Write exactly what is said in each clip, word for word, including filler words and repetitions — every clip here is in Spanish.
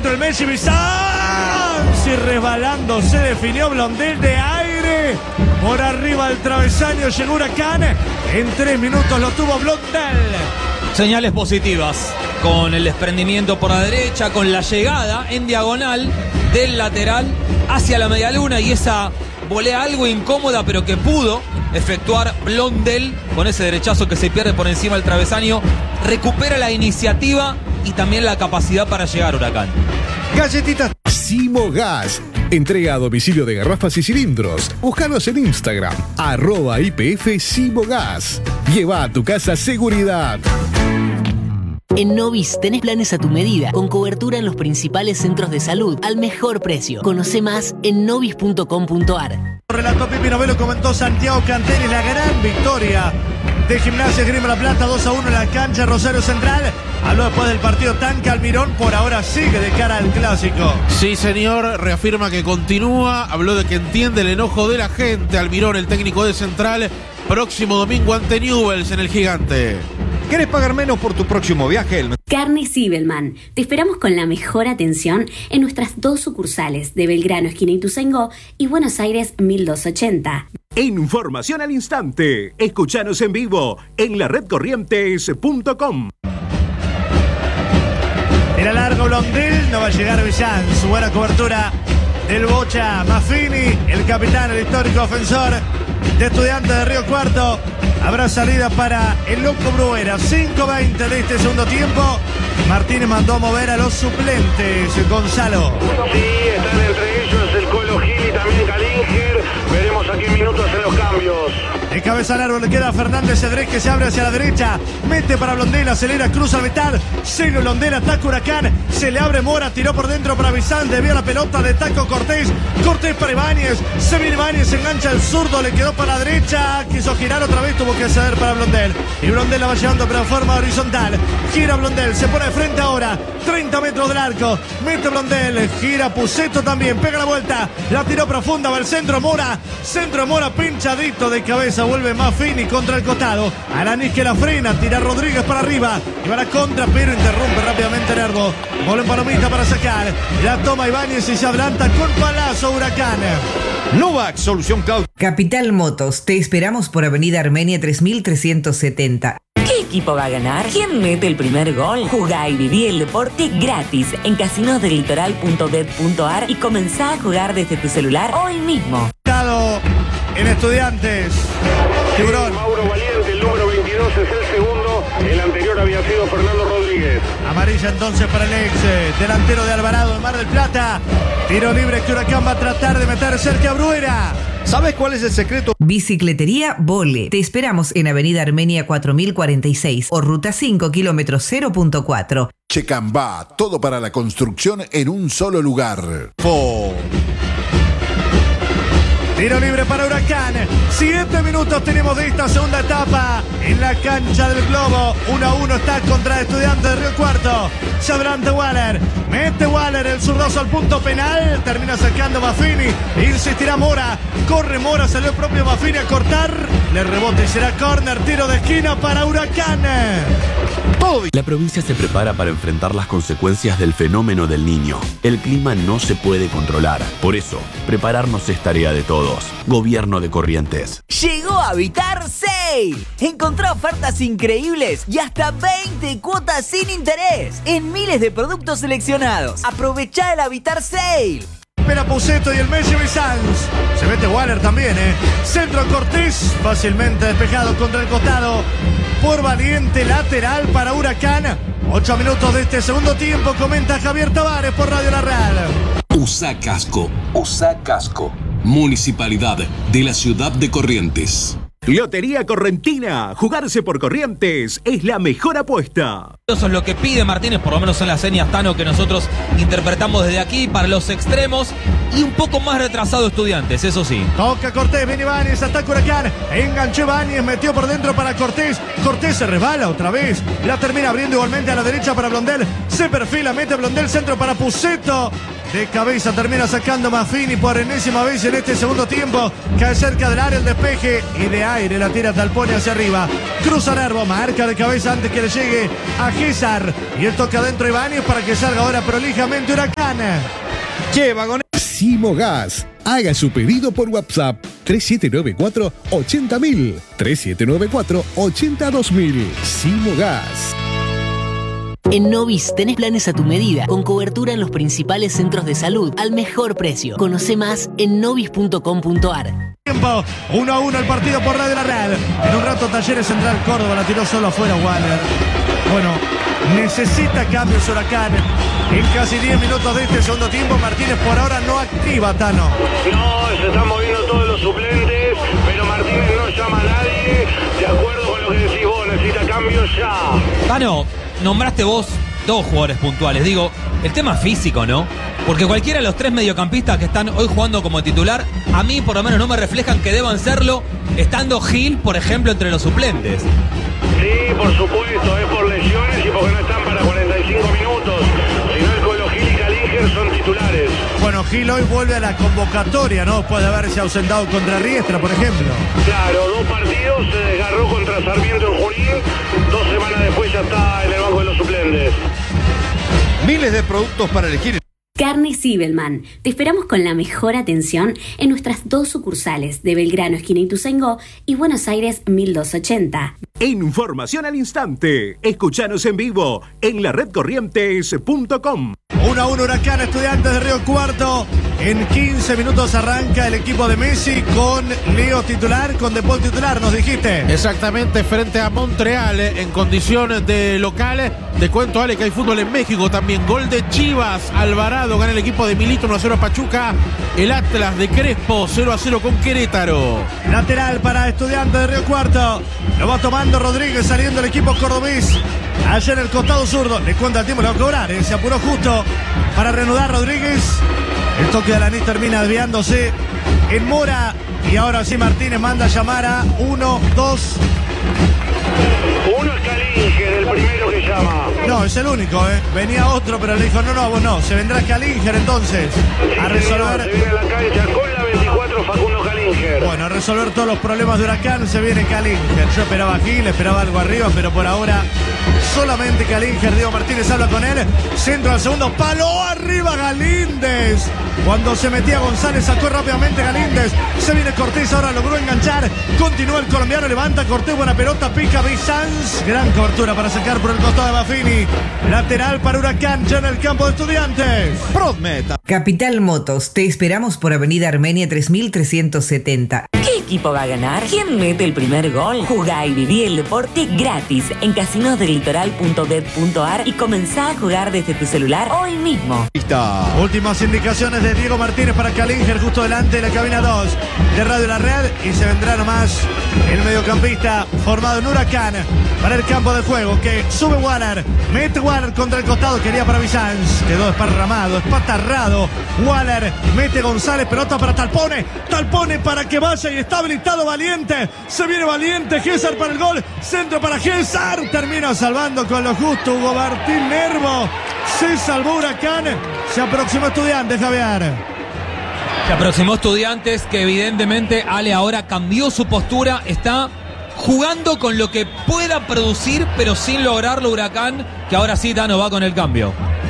centro el Messi Bizanz y resbalándose definió Blondel de aire. Por arriba del travesaño llegó Huracán. En tres minutos lo tuvo Blondel. Señales positivas, con el desprendimiento por la derecha, con la llegada en diagonal del lateral hacia la medialuna y esa volea algo incómoda pero que pudo efectuar Blondel con ese derechazo que se pierde por encima del travesaño. Recupera la iniciativa y también la capacidad para llegar a Huracán. Galletitas Simogas. Entrega a domicilio de garrafas y cilindros. Búscanos en Instagram, arroba I P F Simogas. Lleva a tu casa seguridad. En Novis tenés planes a tu medida, con cobertura en los principales centros de salud, al mejor precio. Conoce más en novis punto com punto ar. Relató Pipi Novelo, comentó Santiago Canteri, la gran victoria de Gimnasia Esgrima La Plata, dos a uno en la cancha Rosario Central. Habló después del partido Tanque Almirón, por ahora sigue de cara al clásico. Sí, señor, reafirma que continúa, habló de que entiende el enojo de la gente. Almirón, el técnico de Central, próximo domingo ante Newell's en el Gigante. ¿Querés pagar menos por tu próximo viaje? Carne Sibelman. Te esperamos con la mejor atención en nuestras dos sucursales de Belgrano, esquina Ituzaingó, y Buenos Aires mil doscientos ochenta. Información al instante. Escuchanos en vivo en la red corrientes punto com. Era largo Blondel, no va a llegar Bizanz. Su buena cobertura del Bocha Maffini, el capitán, el histórico ofensor de Estudiantes de Río Cuarto. Habrá salida para el Loco Bruera. cinco veinte de este segundo tiempo. Martínez mandó a mover a los suplentes. Gonzalo. Sí, están entre ellos el Colo Gil y también Galinger. Veremos a qué minutos en los cambios. De cabeza al árbol le queda Fernández Cedrés, que se abre hacia la derecha. Mete para Blondel, acelera, cruza al metal. Sigue Blondel, ataca Huracán. Se le abre Mora, tiró por dentro para Bizanz. Desvía la pelota de Taco Cortés. Cortés para Ibáñez. Se viene Ibáñez, engancha el zurdo, le quedó para la derecha. Quiso girar otra vez, tuvo que ceder para Blondel. Y Blondel la va llevando pero en forma horizontal. Gira Blondel, se pone de frente ahora. treinta metros del arco. Mete Blondel, gira Puceto también. Pega la vuelta. La tiró profunda, va al centro Mora. Centro de Mora, pinchadito de cabeza. Vuelve Maffini contra el costado. Aranis que la frena, tira Rodríguez para arriba. Y va a la contra, pero interrumpe rápidamente Nervo. Gol en palomita para sacar. La toma Ibáñez y se adelanta con palazo Huracán. Novak, solución cloud. Capital Motos, te esperamos por Avenida Armenia tres mil trescientos setenta. ¿Qué equipo va a ganar? ¿Quién mete el primer gol? Jugá y viví el deporte gratis en casinos del litoral punto bet punto ar y comenzá a jugar desde tu celular hoy mismo. En Estudiantes. Tiburón. Mauro Valiente, el número veintidós, es el segundo. El anterior había sido Fernando Rodríguez. Amarilla entonces para el ex delantero de Alvarado en Mar del Plata. Tiro libre que Huracán va a tratar de meter cerca a Bruera. ¿Sabes cuál es el secreto? Bicicletería Vole. Te esperamos en Avenida Armenia cuatro mil cuarenta y seis o Ruta cinco, kilómetro cero punto cuatro. Checambá, todo para la construcción en un solo lugar. Po. Tiro libre para Huracán. Siete minutos tenemos de esta segunda etapa en la cancha del Globo. uno a uno está contra Estudiantes de Río Cuarto. Se adelanta Waller. Mete Waller el zurdazo al punto penal. Termina sacando Maffini. Insistirá Mora. Corre Mora. Salió el propio Maffini a cortar. Le rebota y será córner. Tiro de esquina para Huracán. La provincia se prepara para enfrentar las consecuencias del fenómeno del Niño. El clima no se puede controlar. Por eso, prepararnos es tarea de todos. Gobierno de Corrientes. Llegó Habitar Sale. Encontrá ofertas increíbles y hasta veinte cuotas sin interés en miles de productos seleccionados. Aprovechá el Habitar Sale. Espera Puceto y el Messi Bizanz. Se mete Waller también, ¿eh? Centro Cortés, fácilmente despejado contra el costado. Por Valiente, lateral para Huracán. Ocho minutos de este segundo tiempo, comenta Javier Tavares por Radio La Real. Usa casco, usa casco. Municipalidad de la ciudad de Corrientes. Lotería Correntina. Jugarse por Corrientes es la mejor apuesta. Eso es lo que pide Martínez, por lo menos en las señas Tano que nosotros interpretamos desde aquí para los extremos. Y un poco más retrasado Estudiantes, eso sí. Toca Cortés, viene Ibáñez, ataca Huracán. Enganchó Ibáñez, metió por dentro para Cortés. Cortés se resbala otra vez. La termina abriendo igualmente a la derecha para Blondel. Se perfila, mete Blondel, centro para Puceto. de cabeza termina sacando Maffini por enésima vez en este segundo tiempo. Cae cerca del área el despeje y de aire la tira Talpone hacia arriba. Cruza Nervo, marca de cabeza antes que le llegue a Gésar. Y él toca adentro Ibáñez para que salga ahora prolijamente Huracán. Lleva con Simogas. Haga su pedido por WhatsApp tres siete nueve cuatro ochenta mil. tres siete nueve cuatro ochenta dos mil. Simogas. En Novis tenés planes a tu medida, con cobertura en los principales centros de salud, al mejor precio. Conoce más en novis punto com punto ar. Tiempo, uno a uno el partido por Radio La Red. En un rato Talleres Central Córdoba, la tiró solo afuera Waller. Bueno, necesita cambios Huracán. En casi diez minutos de este segundo tiempo, Martínez por ahora no activa, Tano. No, se están moviendo todos los suplentes, pero Martínez no llama a nadie. De acuerdo con lo que decís vos, necesita cambios ya. Tano, nombraste vos dos jugadores puntuales. Digo, el tema físico, ¿no? Porque cualquiera de los tres mediocampistas que están hoy jugando como titular, a mí por lo menos no me reflejan que deban serlo, estando Gil, por ejemplo, entre los suplentes. Sí, por supuesto, es por lesiones y porque no están para cuarenta y cinco minutos. Si no, el Colo Gil y Calinger son titulares. Bueno, Gil hoy vuelve a la convocatoria, ¿no? Después de haberse ausentado contra Riestra, por ejemplo. Claro, dos partidos, se desgarró contra Sarmiento en Junín. Dos semanas después ya está en el banco de los suplentes. miles de productos para elegir. Carnes Zibelman. Te esperamos con la mejor atención en nuestras dos sucursales de Belgrano, esquina Ituzaingó, y Buenos Aires mil doscientos ochenta. Información al instante. Escuchanos en vivo en la red corrientes punto com. uno a uno Huracán, Estudiantes de Río Cuarto. En quince minutos arranca el equipo de Messi con Leo titular, con De Paul titular, nos dijiste. Exactamente, frente a Montreal en condiciones de local. Te cuento, Ale, que hay fútbol en México también. Gol de Chivas, Alvarado gana el equipo de Milito uno a cero a Pachuca. El Atlas de Crespo cero a cero con Querétaro. Lateral para Estudiantes de Río Cuarto. Lo va tomando Rodríguez saliendo el equipo cordobés. Allá en el costado zurdo. Le cuenta el tiempo, lo va a cobrar. ¿eh? Se apuró justo para reanudar Rodríguez. El toque de Alanis termina desviándose en Mora. Y ahora sí Martínez manda a llamar a uno, dos. Uno es Calinger, el primero que llama. No, es el único, ¿eh? Venía otro, pero le dijo, no, no, vos no. Se vendrá Calinger entonces a resolver. Se viene a la cancha con la veinticuatro Facundo Calinger. Bueno, a resolver todos los problemas de Huracán se viene Calinger. Yo esperaba a Gil, esperaba algo arriba, pero por ahora solamente Calinger. Diego Martínez habla con él. Centro al segundo palo, arriba Galíndez. Cuando se metía González, sacó rápidamente Galíndez. Se viene Cortés, ahora logró enganchar. Continúa el colombiano, levanta Cortés, buena pelota, pica Bizanz. Gran cobertura para sacar por el costado de Maffini. Lateral para Huracán, ya en el campo de Estudiantes. Prodmeta. Capital Motos, te esperamos por Avenida Armenia tres mil trescientos setenta. ¿Qué equipo va a ganar? ¿Quién mete el primer gol? Jugá y viví el deporte gratis en casinos del litoral punto bet punto ar y comenzá a jugar desde tu celular hoy mismo. Últimas indicaciones de Diego Martínez para Calinger, justo delante de la cabina dos de Radio La Red. Y se vendrá nomás el mediocampista formado en Huracán para el campo de juego, que sube Waller, mete Waller contra el costado, quería para Bizanz, quedó desparramado, espatarrado. Waller mete González, pelota para Talpone, Talpone para que vaya y está habilitado Valiente. Se viene Valiente, Gésar para el gol, centro para Gésar, termina salvando con lo justo Hugo Martín Nervo. Se salvó Huracán, se aproximó Estudiantes, Javier. Se aproximó Estudiantes, que evidentemente Ale ahora cambió su postura, está jugando con lo que pueda producir, pero sin lograrlo Huracán, que ahora sí Tano va con el cambio.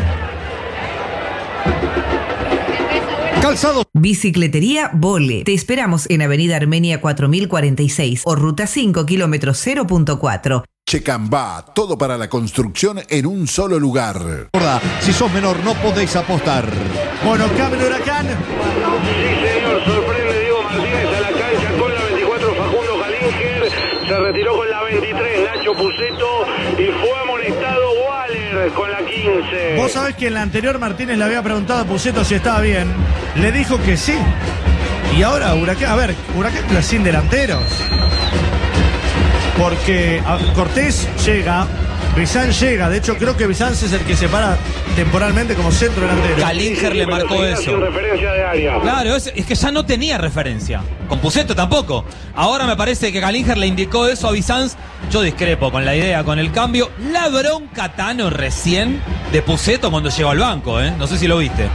Calzado. Bicicletería Vole. Te esperamos en Avenida Armenia cuatro mil cuarenta y seis o Ruta cinco, kilómetro cero punto cuatro. Checambá, todo para la construcción en un solo lugar. Si sos menor no podéis apostar. Bueno, cambio Huracán. Sí, señor, sorprende Diego Martínez a la cancha con la veinticuatro Facundo Calinger. Se retiró con la veintitrés Nacho Puceto y fue amonestado Waller con la quince. Vos sabés que en la anterior Martínez le había preguntado a Puceto si estaba bien. Le dijo que sí. Y ahora Huracán, a ver, Huracán está sin delanteros. Porque a, Cortés llega, Bizán llega, de hecho creo que Bizán es el que se para temporalmente como centro delantero. Calinger le marcó eso. Sin referencia de área. Claro, es, es que ya no tenía referencia. Con Pusetto tampoco. Ahora me parece que Calinger le indicó eso a Bizanz. Yo discrepo con la idea, con el cambio. La bronca Tano recién de Pusetto cuando llegó al banco, ¿eh? No sé si lo viste.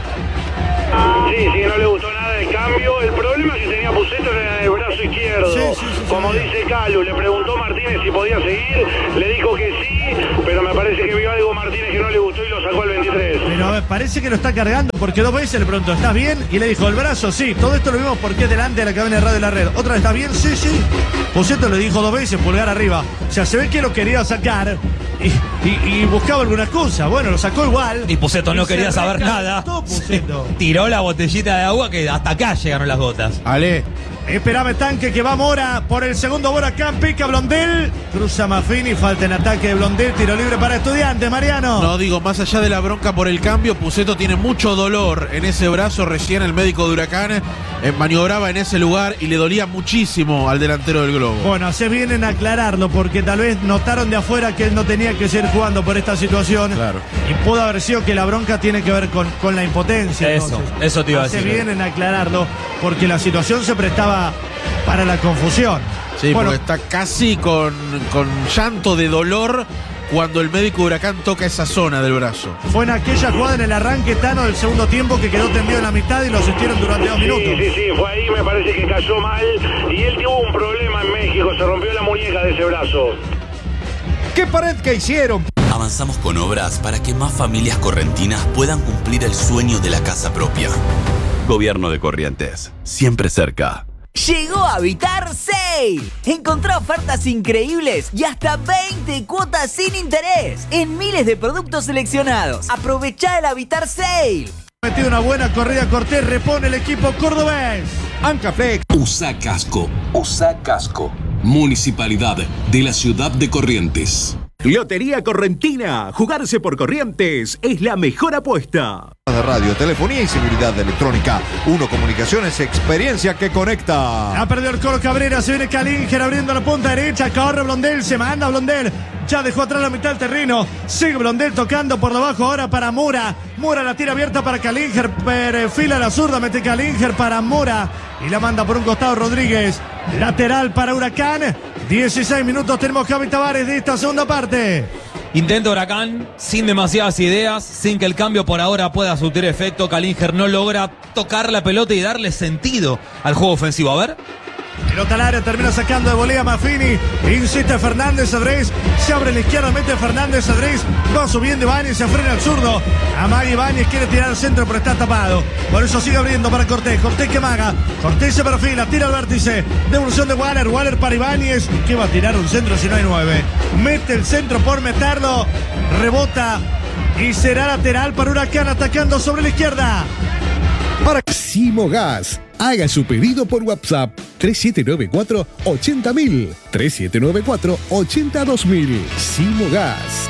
Sí, sí, no le gustó nada el cambio. El problema que tenía Pusetto era en el brazo izquierdo. Sí, sí, sí, Como sí. dice Calu, le preguntó Martínez si podía seguir. Le dijo que sí, pero me parece que vio algo Martínez que no le gustó y lo sacó al veintitrés. Pero a ver, parece que lo está cargando porque dos veces le preguntó, ¿estás bien? Y le dijo, el brazo, sí. Todo esto lo vimos porque es delante de la cabina de radio de la red. Otra vez, ¿estás bien? Sí, sí. Pusetto le dijo dos veces, pulgar arriba. O sea, se ve que lo quería sacar y, y, y buscaba alguna excusa. Bueno, lo sacó igual. Y Pusetto no Y se quería saber nada. recalentó Pusetto. Tiró la botellita de agua que hasta acá llegaron las gotas. Ale. Esperame tanque que va Mora por el segundo Huracán, pica Blondel, cruza Maffini, falta en ataque de Blondel, tiro libre para Estudiantes, Mariano. No, digo, más allá de la bronca por el cambio, Pusetto tiene mucho dolor en ese brazo. Recién el médico de Huracán eh, maniobraba en ese lugar y le dolía muchísimo al delantero del Globo. Bueno, se vienen a aclararlo porque tal vez notaron de afuera que él no tenía que seguir jugando por esta situación. Claro. Y pudo haber sido que la bronca tiene que ver con, con la impotencia. Eso, entonces. eso te iba a Se decir. vienen a aclararlo porque la situación se prestaba para la confusión. Sí, bueno, porque está casi con, con llanto de dolor cuando el médico de Huracán toca esa zona del brazo. fue en aquella jugada en el arranque Tano del segundo tiempo que quedó tendido en la mitad y lo asistieron durante dos minutos. Sí, sí, sí, fue ahí, me parece que cayó mal y él tuvo un problema en México, se rompió la muñeca de ese brazo. ¿Qué pared que hicieron? Avanzamos con obras para que más familias correntinas puedan cumplir el sueño de la casa propia. Gobierno de Corrientes, siempre cerca. Llegó Habitar Sale. Encontrá ofertas increíbles y hasta veinte cuotas sin interés en miles de productos seleccionados. Aprovechá el Habitar Sale. Metido una buena corrida Cortés, repone el equipo cordobés. Ancaflex. Usa casco, usa casco. Municipalidad de la ciudad de Corrientes. Lotería Correntina. Jugarse por Corrientes es la mejor apuesta. De radio, telefonía y seguridad electrónica. Uno Comunicaciones, experiencia que conecta. Ha perdido el Colo Cabrera, se viene Calinger abriendo la punta derecha, corre Blondel, se manda Blondel, ya dejó atrás la mitad del terreno, sigue Blondel tocando por debajo ahora para Mora, Mora la tira abierta para Calinger, perfila la zurda, mete Calinger para Mora y la manda por un costado Rodríguez, lateral para Huracán, dieciséis minutos tenemos Javi Tavares de esta segunda parte. Intento Huracán, sin demasiadas ideas, sin que el cambio por ahora pueda surtir efecto. Calinger no logra tocar la pelota y darle sentido al juego ofensivo. A ver. Pelota al área, termina sacando de volea Maffini. Insiste Fernández Adrés. Se abre a la izquierda, mete Fernández Adrés. Va subiendo Ibáñez, se frena al zurdo. Amaga Ibáñez, quiere tirar al centro, pero está tapado. Por eso sigue abriendo para Cortés. Cortés que maga. Cortés se perfila, tira al vértice. Devolución de Waller. Waller para Ibáñez. Que va a tirar un centro si no hay nueve. Mete el centro por meterlo. Rebota. Y será lateral para Huracán atacando sobre la izquierda. Para Simogas. Haga su pedido por WhatsApp tres siete nueve cuatro ochenta mil, tres siete nueve cuatro ochenta dos mil. Simogas.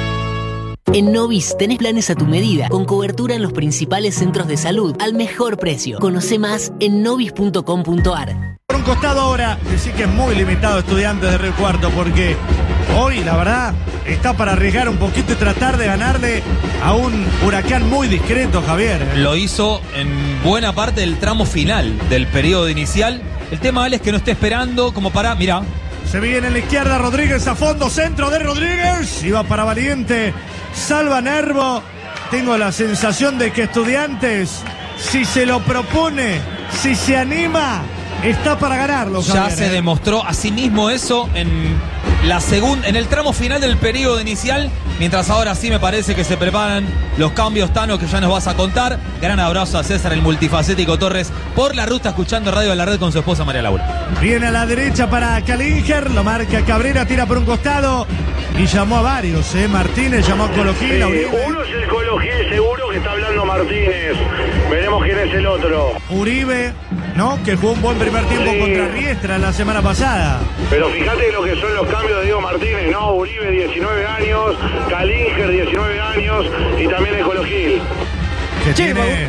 En Novis tenés planes a tu medida, con cobertura en los principales centros de salud, al mejor precio. Conoce más en novis punto com punto ar. Por un costado ahora, decir que es muy limitado Estudiantes de Río Cuarto, porque hoy, la verdad, está para arriesgar un poquito y tratar de ganarle a un Huracán muy discreto, Javier. Lo hizo en buena parte del tramo final del periodo inicial. El tema, Ale, es que no esté esperando como para... Mirá. Se viene en la izquierda Rodríguez a fondo, centro de Rodríguez. Iba para Valiente, salva Nervo. Tengo la sensación de que Estudiantes, si se lo propone, si se anima, está para ganarlo, Javier. Ya se demostró a sí mismo eso en la segunda, en el tramo final del periodo inicial, mientras ahora sí me parece que se preparan los cambios, Tano, que ya nos vas a contar. Gran abrazo a César, el multifacético Torres, por la ruta escuchando Radio de la Red con su esposa María Laura. Viene a la derecha para Calinger, lo marca Cabrera, tira por un costado y llamó a varios, ¿eh? Martínez llamó a Colo Gil, Sí, a Uribe. uno es el Colo Gil seguro que está hablando Martínez. Veremos quién es el otro. Uribe, ¿no? Que jugó un buen primer tiempo Sí. contra Riestra la semana pasada. Pero fíjate lo que son los cambios de Diego Martínez, ¿no? Uribe diecinueve años, Calinger diecinueve años y también el Colo Gil. Que Che, tiene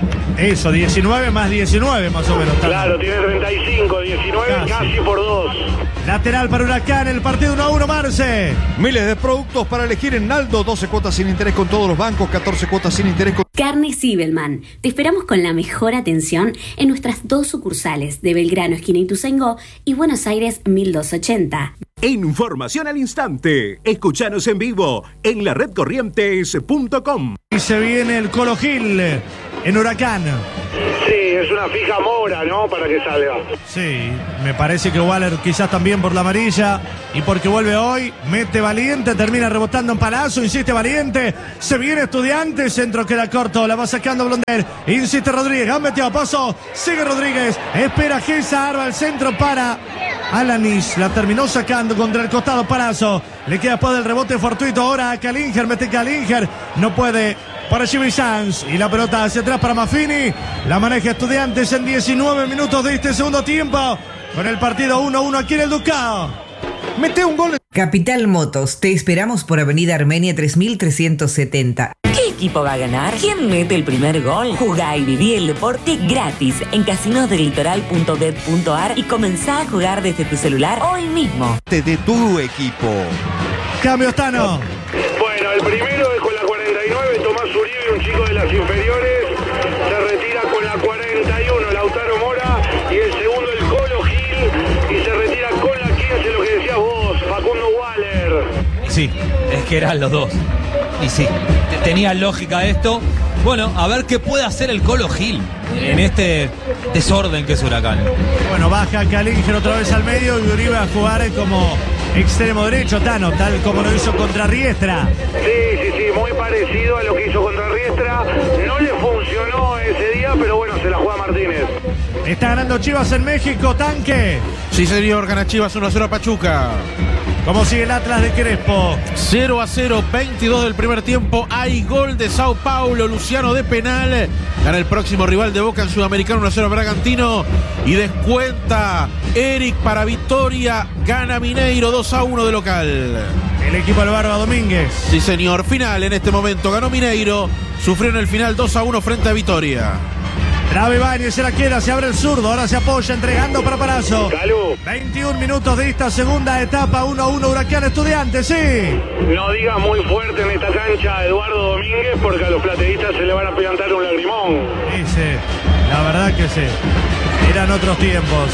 Eso, diecinueve más diecinueve más o menos. Claro, tiene treinta y cinco, diecinueve casi, casi por dos. Lateral para Huracán, el partido uno a uno, Marce. Miles de productos para elegir en Naldo, doce cuotas sin interés con todos los bancos, catorce cuotas sin interés con... Carne Sibelman. Te esperamos con la mejor atención en nuestras dos sucursales de Belgrano, esquina Ituzaingó, y Buenos Aires mil doscientos ochenta. Información al instante. Escuchanos en vivo en la red corrientes punto com. Y se viene el Colo Gil en Huracán. Sí, es una fija mora, ¿no? Para que salga. Sí, me parece que Waller quizás también por la amarilla y porque vuelve hoy, mete Valiente, termina rebotando en Palazzo, insiste Valiente, se viene Estudiantes, centro queda corto, la va sacando Blondel, insiste Rodríguez, ha metido a paso, sigue Rodríguez, espera Gesa, arma el centro para Alanis, la terminó sacando contra el costado Palazzo, le queda después del rebote fortuito ahora a Kalinger, mete Kalinger, no puede para Jimmy Sanz y la pelota hacia atrás para Maffini, la maneja Estudiantes en diecinueve minutos de este segundo tiempo, con el partido uno a uno aquí en el Ducado. Mete un gol. Capital Motos, te esperamos por Avenida Armenia tres mil trescientos setenta. ¿Qué equipo va a ganar? ¿Quién mete el primer gol? Jugá y viví el deporte gratis en casinos del litoral punto bet punto ar y comenzá a jugar desde tu celular hoy mismo. De tu equipo. Cambio, Tano. Bueno, el primero es con la cuarenta y nueve, Tomás Uribe, un chico de las inferiores. Se retira con la cuarenta y uno, Lautaro Mora. Y el segundo, el Colo Gil. Y se retira con la quince, lo que decías vos, Facundo Waller. Sí, es que eran los dos. Y sí, tenía lógica esto. Bueno, a ver qué puede hacer el Colo Gil en este desorden que es Huracán. Bueno, baja Kalinger otra vez al medio y Uribe a jugar como extremo derecho, Tano, tal como lo hizo contra Riestra. Sí, sí, sí, muy parecido a lo que hizo contra Riestra. No le funcionó ese día, pero bueno, se la juega Martínez. Está ganando Chivas en México, Tanque. Sí, señor, gana Chivas uno a cero a Pachuca. ¿Cómo sigue el Atlas de Crespo? cero a cero, veintidós del primer tiempo. Hay gol de Sao Paulo, Luciano de penal. Gana el próximo rival de Boca en Sudamericano uno a cero Bragantino. Y descuenta Eric para Victoria. Gana Mineiro dos a uno de local. El equipo del Barba Domínguez. Sí, señor. Final en este momento. Ganó Mineiro. Sufrió en el final dos a uno frente a Victoria. Traba Ibáñez, se la queda, se abre el zurdo, ahora se apoya entregando para Palazzo. Salud. veintiún minutos de esta segunda etapa, uno a uno Huracán Estudiantes, sí. No digas muy fuerte en esta cancha Eduardo Domínguez porque a los plateístas se le van a plantar un lagrimón. Sí, sí, la verdad que sí. Eran otros tiempos.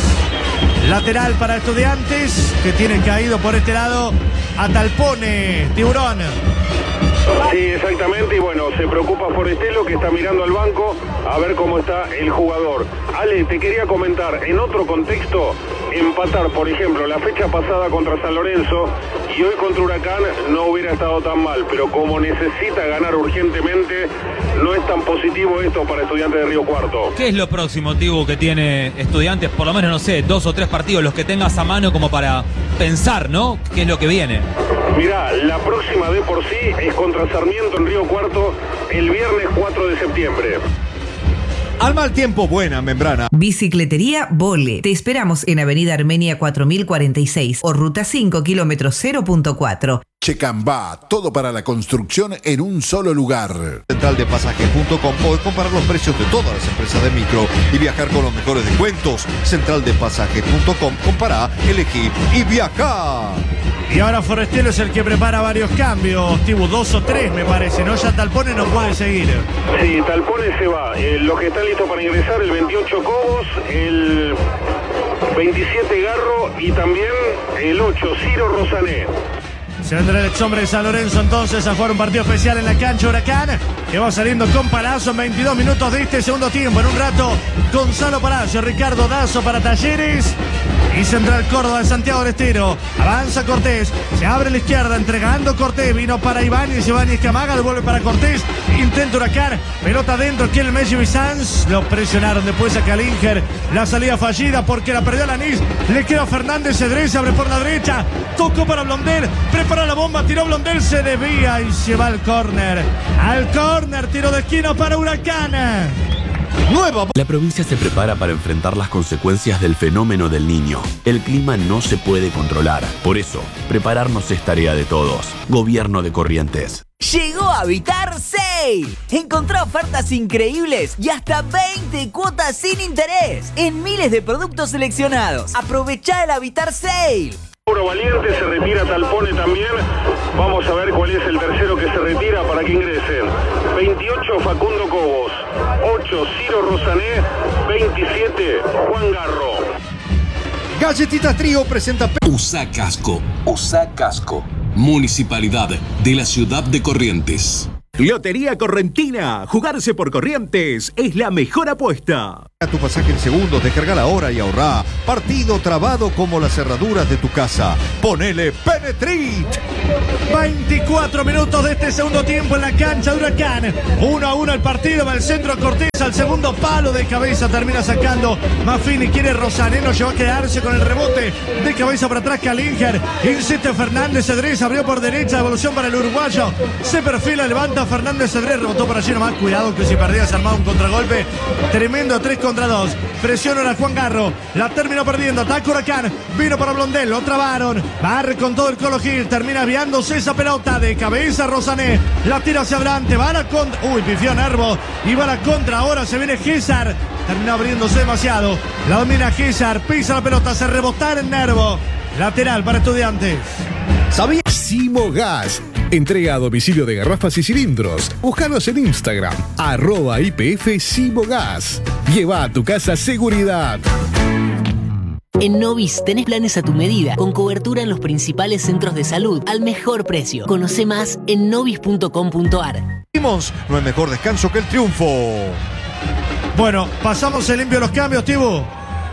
Lateral para Estudiantes, que tiene caído por este lado a Talpone, Tiburón. Sí, exactamente, y bueno, se preocupa Forestelo que está mirando al banco a ver cómo está el jugador. Ale, te quería comentar, en otro contexto, empatar, por ejemplo, la fecha pasada contra San Lorenzo y hoy contra Huracán no hubiera estado tan mal, pero como necesita ganar urgentemente, no es tan positivo esto para Estudiantes de Río Cuarto. ¿Qué es lo próximo, Tibu, que tiene Estudiantes? Por lo menos, no sé, dos o tres partidos, los que tengas a mano como para pensar, ¿no? ¿Qué es lo que viene? Mirá, la próxima de por sí es contra Sarmiento en Río Cuarto el viernes cuatro de septiembre. Al mal tiempo, buena membrana. Bicicletería Vole. Te esperamos en Avenida Armenia cuatro mil cuarenta y seis o Ruta cinco, kilómetro cero punto cuatro. Checambá, todo para la construcción en un solo lugar. Central de pasajes punto com. Podés comparar los precios de todas las empresas de micro y viajar con los mejores descuentos. Central de pasajes punto com. Compará, elegí y viajá. Y ahora Forestelo es el que prepara varios cambios, Tibu, dos o tres me parece, ¿no? Ya Talpone no puede seguir. Sí, Talpone se va. Eh, los que están listos para ingresar, el veintiocho Cobos, el veintisiete Garro y también el ocho Ciro Rosané. Se vendrá el ex hombre de San Lorenzo entonces a jugar un partido especial en la cancha Huracán, que va saliendo con Palazzo en veintidós minutos de este segundo tiempo. En un rato, Gonzalo Palacio, Ricardo Dazo para Talleres y Central Córdoba de Santiago del Estero. Avanza Cortés, se abre a la izquierda, entregando Cortés, vino para Ibáñez, Ibáñez Camaga, devuelve para Cortés, intenta Huracán, pelota adentro, aquí el Messi y Sanz, lo presionaron después a Kalinger, la salida fallida porque la perdió Alanis, le queda Fernández Cedrés, abre por la derecha, tocó para Blondel, prepara la bomba, tiró Blondel, se desvía y se va al córner, al córner, tiro de esquina para Huracán. Nueva. La provincia se prepara para enfrentar las consecuencias del fenómeno del Niño. El clima no se puede controlar. Por eso, prepararnos es tarea de todos. Gobierno de Corrientes. Llegó a Habitar Sale. Encontrá ofertas increíbles y hasta veinte cuotas sin interés en miles de productos seleccionados. Aprovechá el Habitar Sale. Mauro Valiente se retira, Talpone también. Vamos a ver cuál es el tercero que se retira para que ingresen. veintiocho Facundo Cobos, ocho Ciro Rosané, veintisiete Juan Garro. Galletitas Trío presenta... Usa casco, usa casco. Municipalidad de la Ciudad de Corrientes. Lotería Correntina. Jugarse por Corrientes es la mejor apuesta. A tu pasaje en segundos, descarga ahora y ahorrá. Partido trabado como las cerraduras de tu casa. Ponele Penetrit. veinticuatro minutos de este segundo tiempo en la cancha de Huracán. uno a uno el partido, va el centro Cortés al segundo palo de cabeza, termina sacando Maffini, quiere Rosané, no llegó a quedarse con el rebote de cabeza para atrás Kalinger, insiste Fernández Cedrés, abrió por derecha, devolución para el uruguayo, se perfila, levanta Fernández Cedrés, rebotó por allí nomás, cuidado que si perdía se armaba un contragolpe tremendo, tres contra dos, presiona a Juan Garro, la terminó perdiendo, ataca Huracán, vino para Blondel, lo trabaron, barre con todo el Colo Gil, termina aviándose esa pelota de cabeza Rosané, la tira hacia adelante, va a la contra, uy, pifió Nervo, y va a la contra, ahora se viene Gésar, termina abriéndose demasiado, la domina Gésar, pisa la pelota, se rebotar en Nervo, lateral para Estudiantes. ¿Sabía? Simogas. Entrega a domicilio de garrafas y cilindros. Búscanos en Instagram, arroba I P F Simogas. Lleva a tu casa seguridad. En Novis tenés planes a tu medida, con cobertura en los principales centros de salud, al mejor precio. Conoce más en novis punto com punto ar. No hay mejor descanso que el triunfo. Bueno, pasamos el limpio de los cambios, Tibu.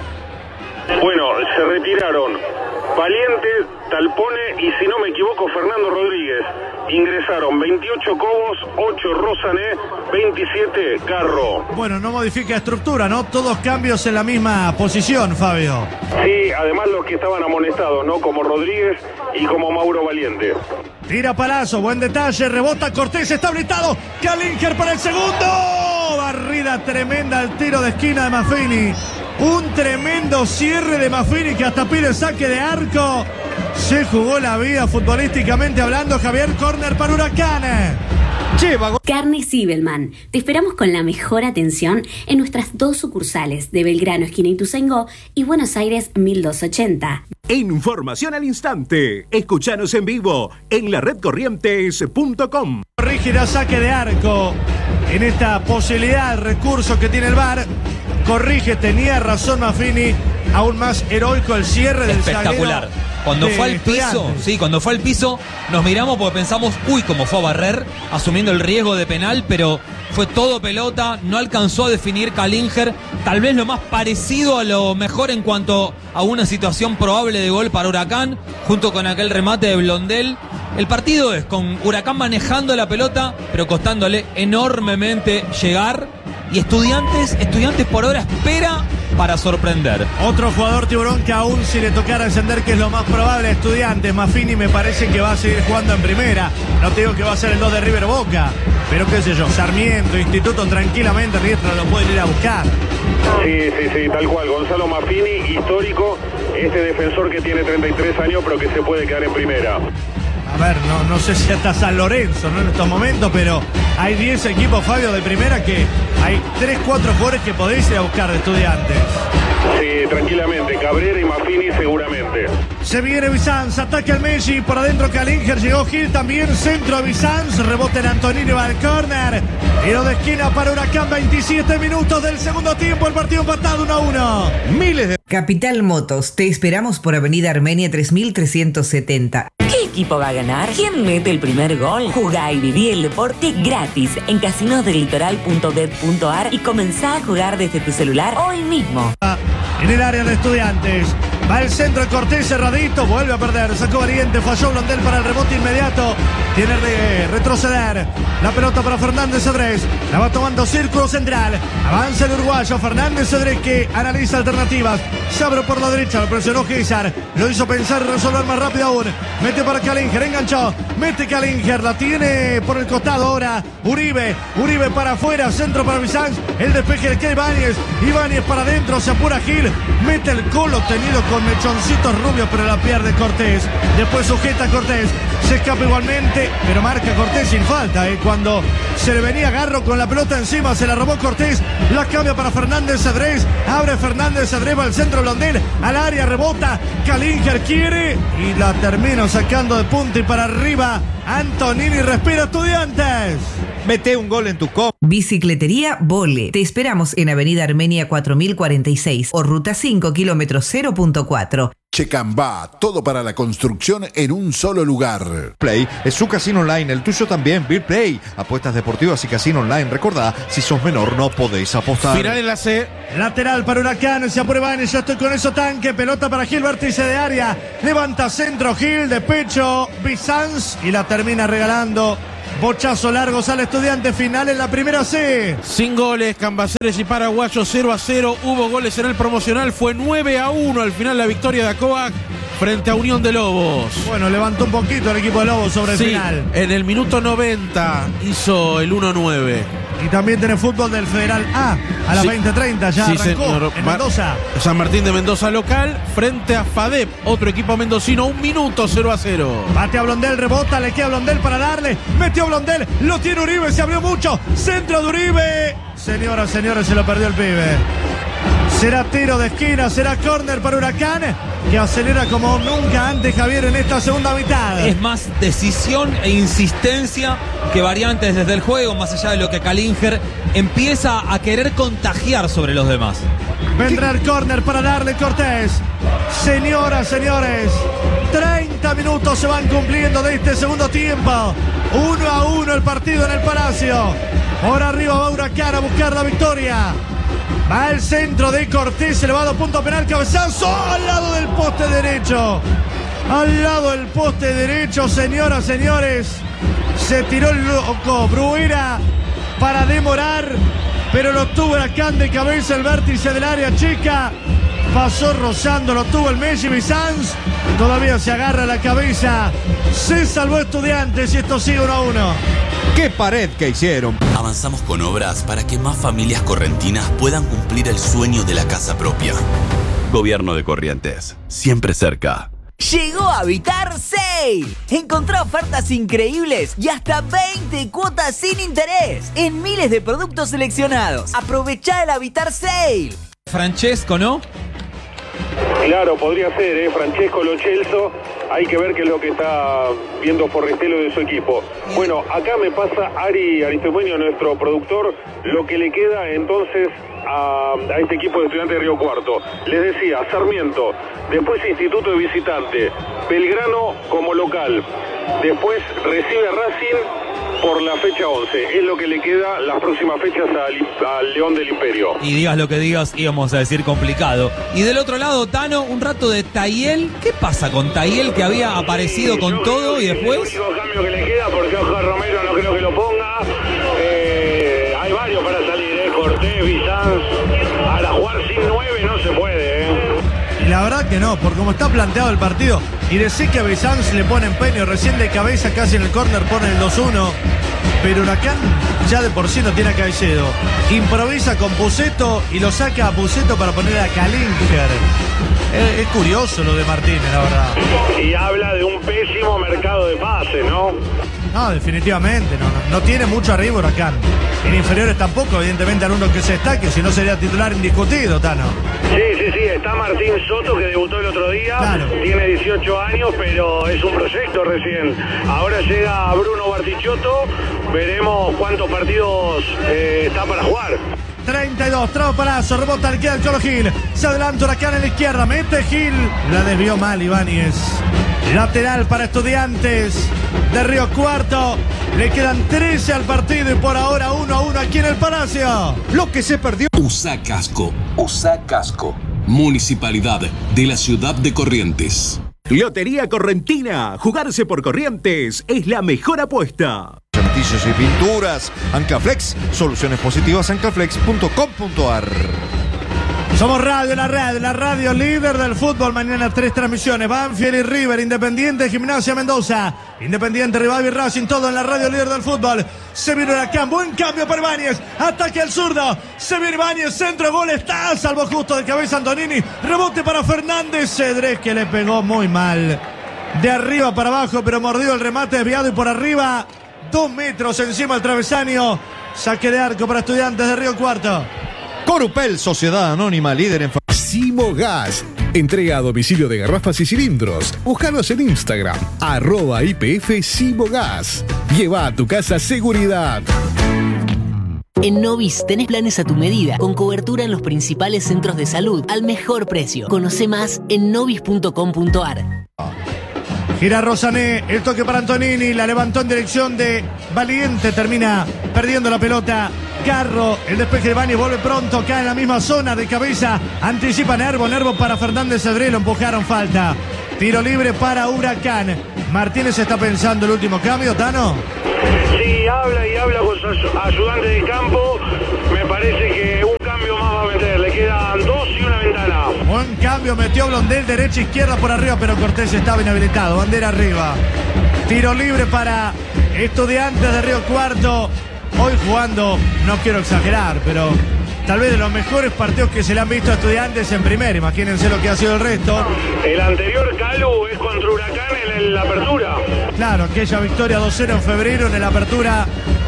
Bueno, se retiraron Valiente, Talpone y, si no me equivoco, Fernando Rodríguez. Ingresaron veintiocho Cobos, ocho Rosané, veintisiete Garro. Bueno, no modifica estructura, ¿no? Todos cambios en la misma posición, Fabio. Sí, además los que estaban amonestados, ¿no? Como Rodríguez y como Mauro Valiente. Tira Palazzo, buen detalle, rebota Cortés, está habilitado. Kalinger para el segundo. Barrida tremenda al tiro de esquina de Maffini. Un tremendo cierre de Maffini que hasta pide saque de arco. Se jugó la vida futbolísticamente hablando. Javier, córner para Huracán. Lleva. Carne Sibelman. Te esperamos con la mejor atención en nuestras dos sucursales de Belgrano, esquina Ituzaingó, y Buenos Aires mil doscientos ochenta. Información al instante. Escuchanos en vivo en la red corrientes punto com. Corrigirá saque de arco en esta posibilidad, recurso que tiene el V A R. Corrige, tenía razón Maffini, aún más heroico el cierre del espectacular. Cuando fue al piso, sí, cuando fue al piso, nos miramos porque pensamos, uy, cómo fue a barrer, asumiendo el riesgo de penal, pero fue todo pelota, no alcanzó a definir Kalinger, tal vez lo más parecido a lo mejor en cuanto a una situación probable de gol para Huracán, junto con aquel remate de Blondel. El partido es con Huracán manejando la pelota, pero costándole enormemente llegar. Y Estudiantes, Estudiantes por ahora espera para sorprender. Otro jugador Tiburón que aún si le tocara encender, que es lo más probable, Estudiantes. Maffini me parece que va a seguir jugando en primera. No te digo que va a ser el dos de River Boca, pero qué sé yo, Sarmiento, Instituto, tranquilamente Riestra lo pueden ir a buscar. Sí, sí, sí, tal cual. Gonzalo Maffini, histórico, este defensor que tiene treinta y tres años, pero que se puede quedar en primera. A ver, no, no sé si hasta San Lorenzo, ¿no? En estos momentos, pero hay diez equipos, Fabio, de primera, que hay tres, cuatro jugadores que podéis ir a buscar de Estudiantes. Sí, tranquilamente, Cabrera y Maffini seguramente. Se viene Bizanz, ataque al Messi, por adentro Kalinger, llegó Gil también, centro a Bizanz, rebote en Antonini, va al córner, tiro de esquina para Huracán, veintisiete minutos del segundo tiempo, el partido empatado uno a uno. Miles de... Capital Motos, te esperamos por Avenida Armenia tres mil trescientos setenta. ¿Qué equipo va a ganar? ¿Quién mete el primer gol? Jugá y viví el deporte gratis en casinos del litoral punto bet punto ar y comenzá a jugar desde tu celular hoy mismo. En el área de Estudiantes, va el centro de Cortés, cerradito, vuelve a perder, sacó Valiente, falló Blondel para el rebote inmediato, tiene que retroceder, la pelota para Fernández Cedrés, la va tomando círculo central, avanza el uruguayo, Fernández Cedrés que analiza alternativas, se abre por la derecha, lo presionó Gésar, lo hizo pensar y resolver más rápido aún, mete para Kalinger, enganchó, mete Kalinger, la tiene por el costado ahora, Uribe, Uribe para afuera, centro para Bizanz, el despeje de que Ibáñez, Ibáñez para adentro, se apura Gil, mete el Colo tenido con con mechoncitos rubios, pero la pierde Cortés. Después sujeta Cortés, se escapa igualmente, pero marca Cortés sin falta. Eh. Cuando se le venía Garro con la pelota encima, se la robó Cortés, la cambia para Fernández Cedrés, abre Fernández Cedrés, va al centro Blondel, al área, rebota, Calinger quiere y la termina sacando de punta y para arriba. Antonini respira Estudiantes. Mete un gol en tu copa. Bicicletería Vole. Te esperamos en Avenida Armenia cuatro mil cuarenta y seis o Ruta cinco, kilómetro cero punto cuatro. Checambá, todo para la construcción en un solo lugar. Play es su casino online, el tuyo también, Bill Play. Apuestas deportivas y casino online. Recordá, si sos menor no podéis apostar. Final en la C. Lateral para Huracán, se aprueba en, ya estoy con eso, tanque, pelota para Gil, vértice de área. Levanta centro Gil, de pecho, Bizanz y la termina regalando. Bochazo largo, sale Estudiante, final en la primera C. Sin goles, Cambaceres y Paraguayos cero a cero. Hubo goles en el promocional, fue nueve a uno al final la victoria de Acoac frente a Unión de Lobos. Bueno, levantó un poquito el equipo de Lobos sobre el sí, final. En el minuto noventa hizo el uno nueve. Y también tiene fútbol del Federal A a las sí. veinte treinta, ya sí, arrancó señor. En Mendoza. San Martín de Mendoza local frente a FADEP, otro equipo mendocino, un minuto cero a cero. Bate a Blondel, rebota, le queda a Blondel para darle, metió a Blondel, lo tiene Uribe, se abrió mucho, centro de Uribe. Señoras, señores, se lo perdió el pibe. Será tiro de esquina, será córner para Huracán, que acelera como nunca antes Javier en esta segunda mitad. Es más decisión e insistencia que variantes desde el juego, más allá de lo que Calinger empieza a querer contagiar sobre los demás. Vendrá el córner para darle Cortés. Señoras, señores, treinta minutos se van cumpliendo de este segundo tiempo. Uno a uno el partido en el Palacio. Por arriba va Huracán a buscar la victoria. Va el centro de Cortés, elevado punto penal, cabezazo al lado del poste derecho. Al lado del poste derecho, señoras, señores. Se tiró el loco Bruera para demorar, pero lo tuvo Huracán de cabeza, el vértice del área chica. Pasó rozando, lo tuvo el Messi Bizanz. Todavía se agarra la cabeza. Se salvó Estudiantes y esto sigue uno a uno. ¡Qué pared que hicieron! Avanzamos con obras para que más familias correntinas puedan cumplir el sueño de la casa propia. Gobierno de Corrientes, siempre cerca. Llegó Habitar Sale. Encontrá ofertas increíbles y hasta veinte cuotas sin interés en miles de productos seleccionados. Aprovechá el Habitar Sale. Francesco, ¿no? Claro, podría ser, ¿eh? Francesco Lo Celso. Hay que ver qué es lo que está viendo Forrestelo de su equipo. Bueno, acá me pasa Ari Aristomenio, nuestro productor, lo que le queda entonces a, a este equipo de Estudiantes de Río Cuarto. Les decía, Sarmiento, después Instituto de Visitante, Belgrano como local, después recibe a Racing por la fecha once. Es lo que le queda las próximas fechas al, al León del Imperio. Y digas lo que digas, íbamos a decir complicado. Y del otro lado, Tano, un rato de Tayel. ¿Qué pasa con Tayel, que había aparecido sí, con yo, todo y después? El único cambio que le queda, porque Oscar Romero no creo que lo ponga. Eh, hay varios para salir, ¿eh? Cortés, Bizanz. Ahora jugar sin nueve no se puede, ¿eh? Y la verdad que no, por como está planteado el partido. Y decir que a Bizanz le pone empeño, recién de cabeza casi en el córner pone el dos uno. Pero Huracán ya de por sí no tiene a Caicedo. Improvisa con Puceto y lo saca a Puceto para poner a Calinger. Es, es curioso lo de Martínez, la verdad. Y habla de un pésimo mercado de pases, ¿no? No, definitivamente, no, no, no tiene mucho arriba Huracán. En inferiores tampoco, evidentemente, al uno que se destaque, si no sería titular indiscutido, Tano. Sí, sí, sí, está Martín Soto, que debutó el otro día, claro. Tiene dieciocho años, pero es un proyecto recién. Ahora llega Bruno Bartichotto, veremos cuántos partidos eh, está para jugar. treinta y dos, traba Palazzo, rebota, le queda el Cholo Gil, se adelanta Huracán en la izquierda, mete Gil, la desvió mal Ibáñez. Lateral para Estudiantes de Río Cuarto. Le quedan trece al partido y por ahora uno a uno aquí en el Palacio. Lo que se perdió. Usa casco. Usa casco. Municipalidad de la ciudad de Corrientes. Lotería Correntina. Jugarse por Corrientes es la mejor apuesta. Cementillos y pinturas. Anclaflex. Soluciones positivas. Anclaflex punto com punto ar. Somos Radio La Red, la radio líder del fútbol. Mañana tres transmisiones: Banfield y River, Independiente, Gimnasia Mendoza, Independiente, Rival y Racing, todo en la radio líder del fútbol. Se viene Huracán, buen cambio para Ibáñez, ataque al zurdo, se viene Ibáñez, centro, gol, está, salvo justo de cabeza Antonini, rebote para Fernández, Cedrés que le pegó muy mal, de arriba para abajo, pero mordió el remate, desviado y por arriba, dos metros encima del travesaño, saque de arco para Estudiantes de Río Cuarto. Corupel, Sociedad Anónima, líder en... Simo Gas, entrega a domicilio de garrafas y cilindros. Búscanos en Instagram, arroba I P F Simo Gas. Lleva a tu casa seguridad. En Novis tenés planes a tu medida, con cobertura en los principales centros de salud, al mejor precio. Conoce más en novis punto com punto ar. Gira Rosané, el toque para Antonini, la levantó en dirección de Valiente, termina perdiendo la pelota. Carro, el despeje de Ibáñez, vuelve pronto, cae en la misma zona de cabeza, anticipa Nervo, Nervo para Fernández Cedrés, lo empujaron, falta. Tiro libre para Huracán. Martínez está pensando el último cambio, ¿Tano? Sí, habla y habla con su ayudante de campo, me parece que un cambio más va a meter, le quedan dos y una ventana. Buen cambio, metió Blondel, derecha, izquierda por arriba, pero Cortés estaba inhabilitado, bandera arriba. Tiro libre para Estudiantes de Río Cuarto. Hoy jugando, no quiero exagerar, pero tal vez de los mejores partidos que se le han visto a Estudiantes en primera. Imagínense lo que ha sido el resto. El anterior, Calu, es contra Huracán en, en la apertura. Claro, aquella victoria dos cero en febrero en la apertura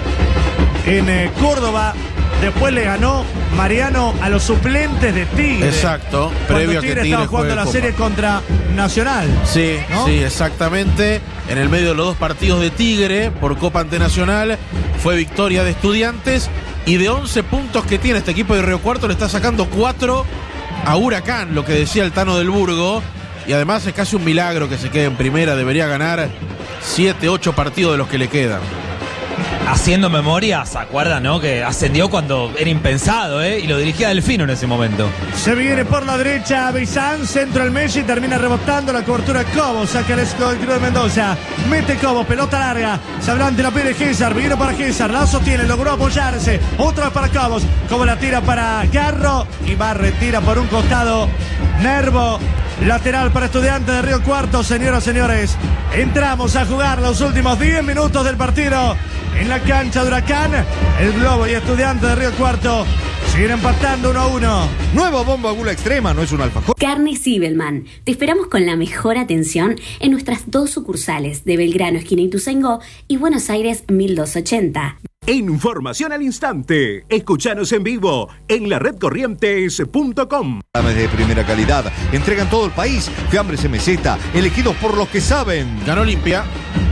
en eh, Córdoba. Después le ganó Mariano a los suplentes de Tigre. Exacto, Cuando previo a Tigre que Tigre estaba jugando la Copa. serie contra Nacional. Sí, ¿no? sí, exactamente. En el medio de los dos partidos de Tigre por Copa Antenacional fue victoria de Estudiantes, y de once puntos que tiene este equipo de Río Cuarto le está sacando cuatro a Huracán, lo que decía el Tano del Burgo, y además es casi un milagro que se quede en primera, debería ganar siete, ocho partidos de los que le quedan. Haciendo memoria, ¿se acuerdan, no? Que ascendió cuando era impensado, ¿eh? Y lo dirigía Delfino en ese momento. Se viene por la derecha Bizán, centro el Messi, termina rebotando la cobertura Cobo, saca el escudo del Club de Mendoza, mete Cobo, pelota larga, se adelante la pide Gésar, vino para Gésar, la sostiene, logró apoyarse, otra vez para Cobos, Cobo la tira para Garro y va, retira por un costado Nervo. Lateral para Estudiantes de Río Cuarto, señoras y señores. Entramos a jugar los últimos diez minutos del partido en la cancha de Huracán. El Globo y Estudiantes de Río Cuarto siguen empatando uno a uno. Nueva bomba gula extrema, no es un alfajor. Carnes Sibelman. Te esperamos con la mejor atención en nuestras dos sucursales de Belgrano, esquina Ituzaingó, y Buenos Aires mil doscientos ochenta. Información al instante. Escuchanos en vivo en la red corrientes punto com. De primera calidad, entregan todo el país. Fiambres M Z, elegidos por los que saben. Ganó Olimpia.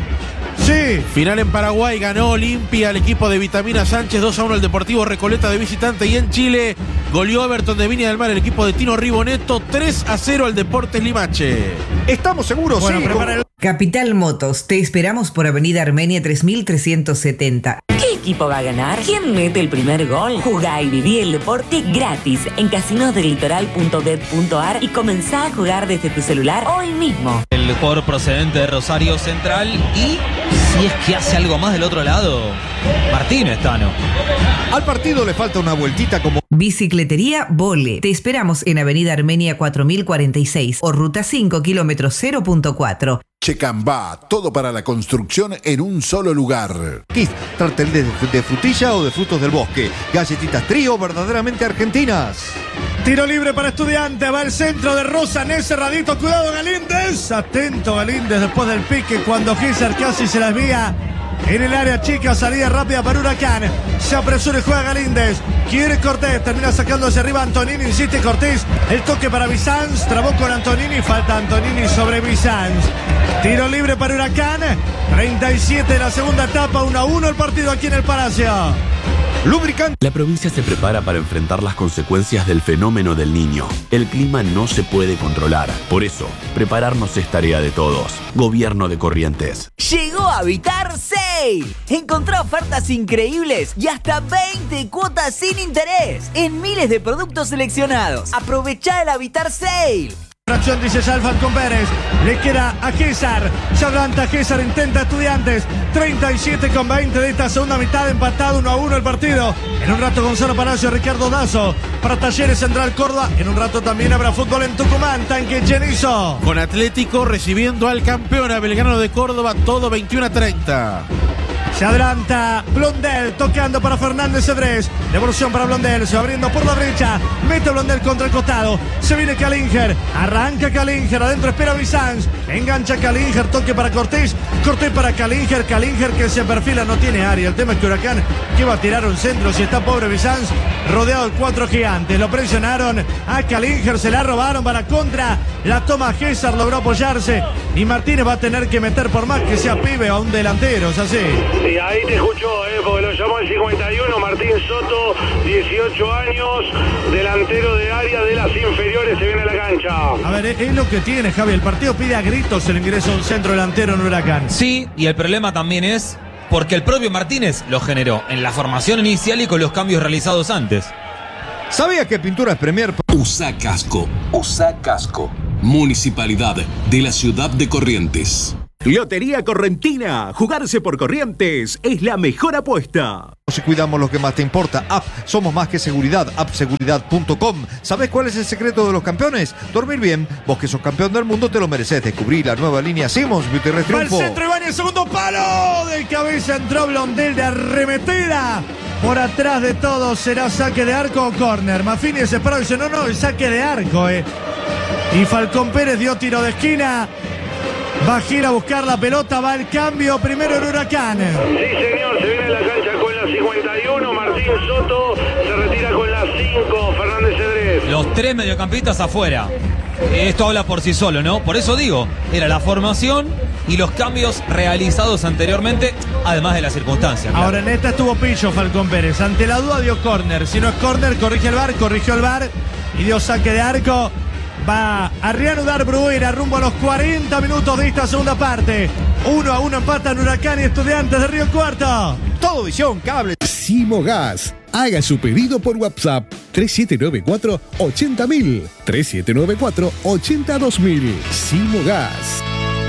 Sí. Final en Paraguay, ganó Olimpia el equipo de Vitamina Sánchez, dos a uno el Deportivo Recoleta de visitante, y en Chile goleó Everton de Viña del Mar el equipo de Tino Riboneto, tres a cero al Deportes Limache. Estamos seguros, bueno, sí. prepara el... Capital Motos, te esperamos por Avenida Armenia tres mil trescientos setenta. ¿Qué equipo va a ganar? ¿Quién mete el primer gol? Jugá y viví el deporte gratis en casinos del litoral punto bet punto ar y comenzá a jugar desde tu celular hoy mismo. El jugador procedente de Rosario Central, y si es que hace algo más del otro lado, Martínez, Tano. Al partido le falta una vueltita como... Bicicletería Vole, te esperamos en Avenida Armenia cuatro mil cuarenta y seis o Ruta cinco, kilómetro cero punto cuatro. Checambá, todo para la construcción en un solo lugar. Kit, tarteles de, de frutilla o de frutos del bosque. Galletitas trío verdaderamente argentinas. Tiro libre para Estudiantes, va el centro de Rosané, cerradito, cuidado Galíndez. Atento Galíndez después del pique cuando Gésar casi se la desvía. En el área chica, salida rápida para Huracán. Se apresura y juega Galíndez. Quiere Cortés, termina sacando hacia arriba Antonini, insiste Cortés. El toque para Bizanz, trabó con Antonini, falta Antonini sobre Bizanz. Tiro libre para Huracán. treinta y siete de la segunda etapa, uno a uno el partido aquí en el Palacio. Lubricante. La provincia se prepara para enfrentar las consecuencias del fenómeno del Niño. El clima no se puede controlar. Por eso, prepararnos es tarea de todos. Gobierno de Corrientes. Llegó Habitar Sale. Encontrá ofertas increíbles y hasta veinte cuotas sin interés en miles de productos seleccionados. Aprovechá el Habitar Sale. Fracción dice ya el Falcón Pérez, le queda a César, se adelanta César, intenta Estudiantes, treinta y siete con veinte de esta segunda mitad, empatado uno a uno el partido. En un rato Gonzalo Palacio, Ricardo Dazo para Talleres Central Córdoba, en un rato también habrá fútbol en Tucumán, Tanque Chenizo. Con Atlético recibiendo al campeón a Belgrano de Córdoba, todo veintiuno a treinta. Se adelanta Blondel, tocando para Fernández Cedrés. Devolución para Blondel, se va abriendo por la derecha. Mete Blondel contra el costado. Se viene Calinger, arranca Calinger, adentro espera Bizanz. Engancha Calinger, toque para Cortés. Cortés para Calinger, Calinger que se perfila, no tiene área. El tema es que Huracán, que va a tirar un centro si está pobre Bizanz, rodeado de cuatro gigantes. Lo presionaron a Calinger, se la robaron para contra. La toma César, logró apoyarse. Y Martínez va a tener que meter por más que sea pibe a un delantero, es así. Y ahí te escuchó, eh, porque lo llamó el cincuenta y uno, Martín Soto, dieciocho años, delantero de área de las inferiores, se viene a la cancha. A ver, es lo que tiene, Javi. El partido pide a gritos el ingreso de un centro delantero en Huracán. Sí, y el problema también es porque el propio Martínez lo generó en la formación inicial y con los cambios realizados antes. ¿Sabía que Pinturas Premier? Usa casco, usa casco. Municipalidad de la ciudad de Corrientes. Lotería Correntina. Jugarse por Corrientes es la mejor apuesta. Si cuidamos lo que más te importa, App, somos más que seguridad, app seguridad punto com. ¿Sabes cuál es el secreto de los campeones? Dormir bien. Vos que sos campeón del mundo te lo mereces. Descubrí la nueva línea Simmons Beauty Rest Va el Triunfo. centro, Iván, el segundo palo del cabeza, entró Blondel de arremetida. Por atrás de todo, ¿será saque de arco o córner? Maffini desesperado dice, no, no, el saque de arco, eh. Y Falcón Pérez dio tiro de esquina. Va a girar a buscar la pelota, va el cambio, primero en Huracán. Sí, señor, se viene a la cancha con la cincuenta y uno, Martín Soto, se retira con la cinco, Fernández Cedrés. Los tres mediocampistas afuera. Esto habla por sí solo, ¿no? Por eso digo, era la formación y los cambios realizados anteriormente, además de las circunstancias. Claro. Ahora en esta estuvo pillo Falcón Pérez. Ante la duda dio córner. Si no es córner, corrige el V A R, corrigió el V A R y dio saque de arco. Va a reanudar Bruguera rumbo a los cuarenta minutos de esta segunda parte. Uno a uno empatan Huracán y Estudiantes de Río Cuarto. Todo visión, cable. Simogas. Haga su pedido por WhatsApp tres siete nueve cuatro, ochenta mil. tres siete nueve cuatro, ochenta dos mil. Simogas.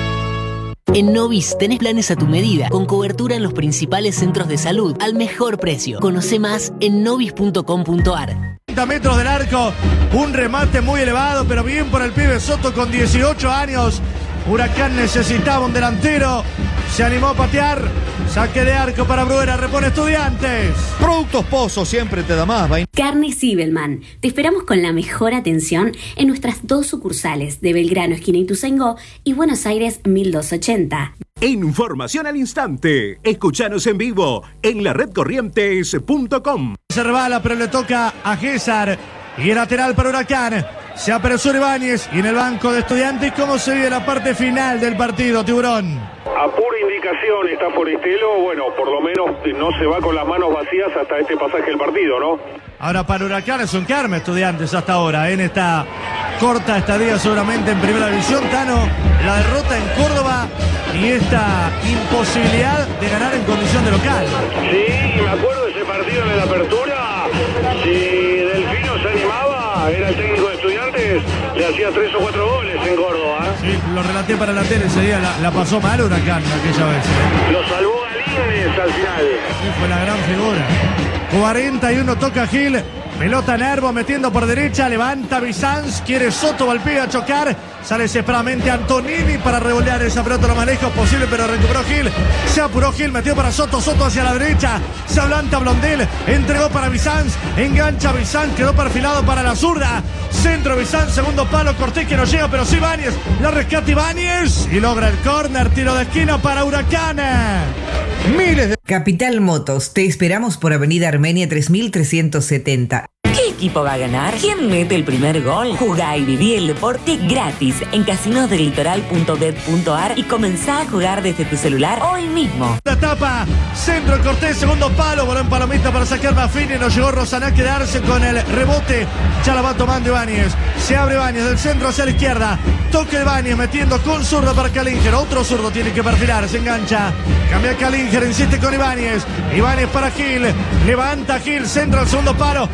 En Novis tenés planes a tu medida, con cobertura en los principales centros de salud, al mejor precio. Conoce más en novis punto com punto ar. Metros del arco, un remate muy elevado, pero bien por el pibe Soto con dieciocho años. Huracán necesitaba un delantero, se animó a patear, saque de arco para Bruguera, repone Estudiantes. Productos Pozo siempre te da más. Carne Sibelman, te esperamos con la mejor atención en nuestras dos sucursales de Belgrano, esquina Ituzaingó, y Buenos Aires mil doscientos ochenta. Información al instante. Escuchanos en vivo en la red corrientes punto com. Se rebala, pero le toca a César. Y el lateral para Huracán. Se apresura Ibáñez. Y en el banco de Estudiantes, ¿cómo se vive la parte final del partido, Tiburón? A pura indicación está Forestelo. Bueno, por lo menos no se va con las manos vacías hasta este pasaje del partido, ¿no? Ahora para Huracán es un karma Estudiantes hasta ahora. En esta corta estadía seguramente en primera división. Tano, la derrota en Córdoba y esta imposibilidad de ganar en condición de local. Sí, me acuerdo de ese partido en la apertura. Si Delfino se animaba, era el técnico de Estudiantes, le hacía tres o cuatro goles en Córdoba. ¿eh? Sí, lo relaté para la tele ese día, la, la pasó mal Huracán aquella vez. ¿eh? Lo salvó Galíndez al final. Sí, fue la gran figura. cuarenta y uno toca Gil. Pelota Nervo metiendo por derecha, levanta Bizanz, quiere Soto, va al pibe a chocar, sale desesperadamente Antonini para revolear esa pelota lo más lejos posible, pero recuperó Gil, se apuró Gil, metió para Soto, Soto hacia la derecha, se adelanta Blondel, entregó para Bizanz, engancha Bizanz, quedó perfilado para la zurda, centro Bizanz, segundo palo, Cortés que no llega, pero sí Ibáñez, la rescata Ibáñez y logra el córner, tiro de esquina para Huracán. Miles de... Capital Motos, te esperamos por Avenida Armenia tres mil trescientos setenta. ¿Qué equipo va a ganar? ¿Quién mete el primer gol? Jugá y viví el deporte gratis en casinos del litoral punto bet punto ar y comenzá a jugar desde tu celular hoy mismo. La tapa, centro Cortés, segundo palo, voló en palomita para sacar Maffini, no llegó Rosaná a quedarse con el rebote, ya la va tomando Ibáñez, se abre Ibáñez del centro hacia la izquierda, toca Ibáñez metiendo con zurdo para Calinger, otro zurdo tiene que perfilar, se engancha, cambia Calinger, insiste con Ibáñez, Ibáñez para Gil, levanta Gil, centro al segundo palo, Soto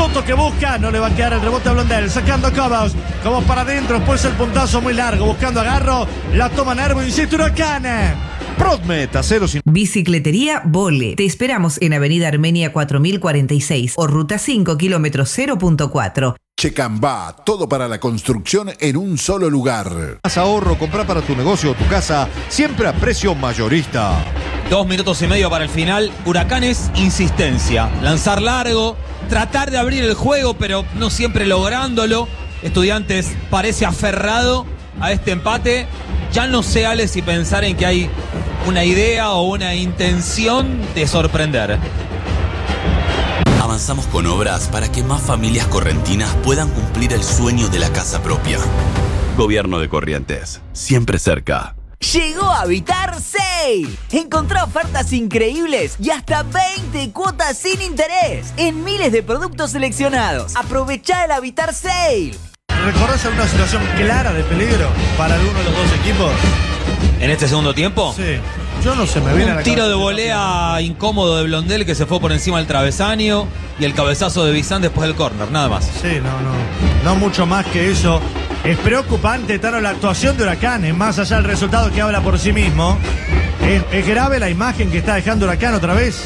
Justo que busca, no le va a quedar el rebote a Blondel, sacando a Cobos, Cobos para adentro, después el puntazo muy largo, buscando agarro, la toma Nervo, insiste Huracán. Prodmet, acero sin... Bicicletería Vole. Te esperamos en Avenida Armenia cuatro mil cuarenta y seis o Ruta cinco, kilómetro cero punto cuatro. Checambá, todo para la construcción en un solo lugar. Haz ahorro, compra para tu negocio o tu casa, siempre a precio mayorista. Dos minutos y medio para el final. Huracán es insistencia. Lanzar largo, tratar de abrir el juego, pero no siempre lográndolo. Estudiantes parece aferrado a este empate. Ya no sé, Ale, si pensar en que hay una idea o una intención de sorprender. Avanzamos con obras para que más familias correntinas puedan cumplir el sueño de la casa propia. Gobierno de Corrientes, siempre cerca. Llegó Habitar Sale. Encontrá ofertas increíbles y hasta veinte cuotas sin interés en miles de productos seleccionados. Aprovechá el Habitar Sale. ¿Recordás alguna situación clara de peligro para alguno de los dos equipos? ¿En este segundo tiempo? Sí. Yo no sé, me viene a la Un tiro cabeza. de volea incómodo de Blondel que se fue por encima del travesaño y el cabezazo de Bizán después del córner, nada más. Sí, no, no. No mucho más que eso. Es preocupante, Tano, la actuación de Huracán, es más allá del resultado que habla por sí mismo. Es, es grave la imagen que está dejando Huracán otra vez.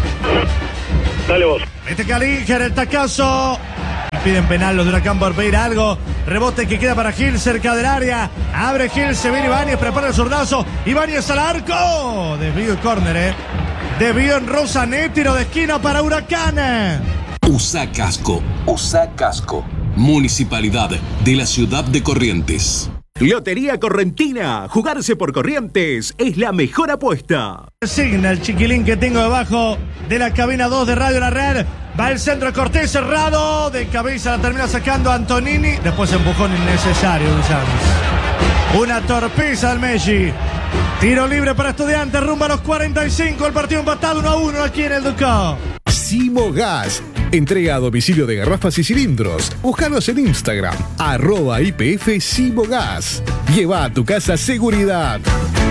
Dale vos. Este Calíger, el tacazo. Piden penal los de Huracán por pedir algo. Rebote que queda para Gil cerca del área. Abre Gil, se viene Ibáñez, prepara el zurdazo. Ibáñez al arco. Desvío y córner, eh. Desvío en Rosané, tiro de esquina para Huracán. Usa casco, usa casco. Municipalidad de la ciudad de Corrientes. Lotería Correntina. Jugarse por Corrientes es la mejor apuesta. Signa el chiquilín que tengo debajo de la cabina dos de Radio La Red. Va el centro Cortés cerrado. De cabeza la termina sacando Antonini. Después empujón innecesario, Sanz. Una torpeza al Messi. Tiro libre para Estudiantes. Rumbo a los cuarenta y cinco. El partido empatado uno a uno aquí en el Ducó. Simogas. Entrega a domicilio de garrafas y cilindros. Búscanos en Instagram. Arroba I P F Simogas. Lleva a tu casa seguridad.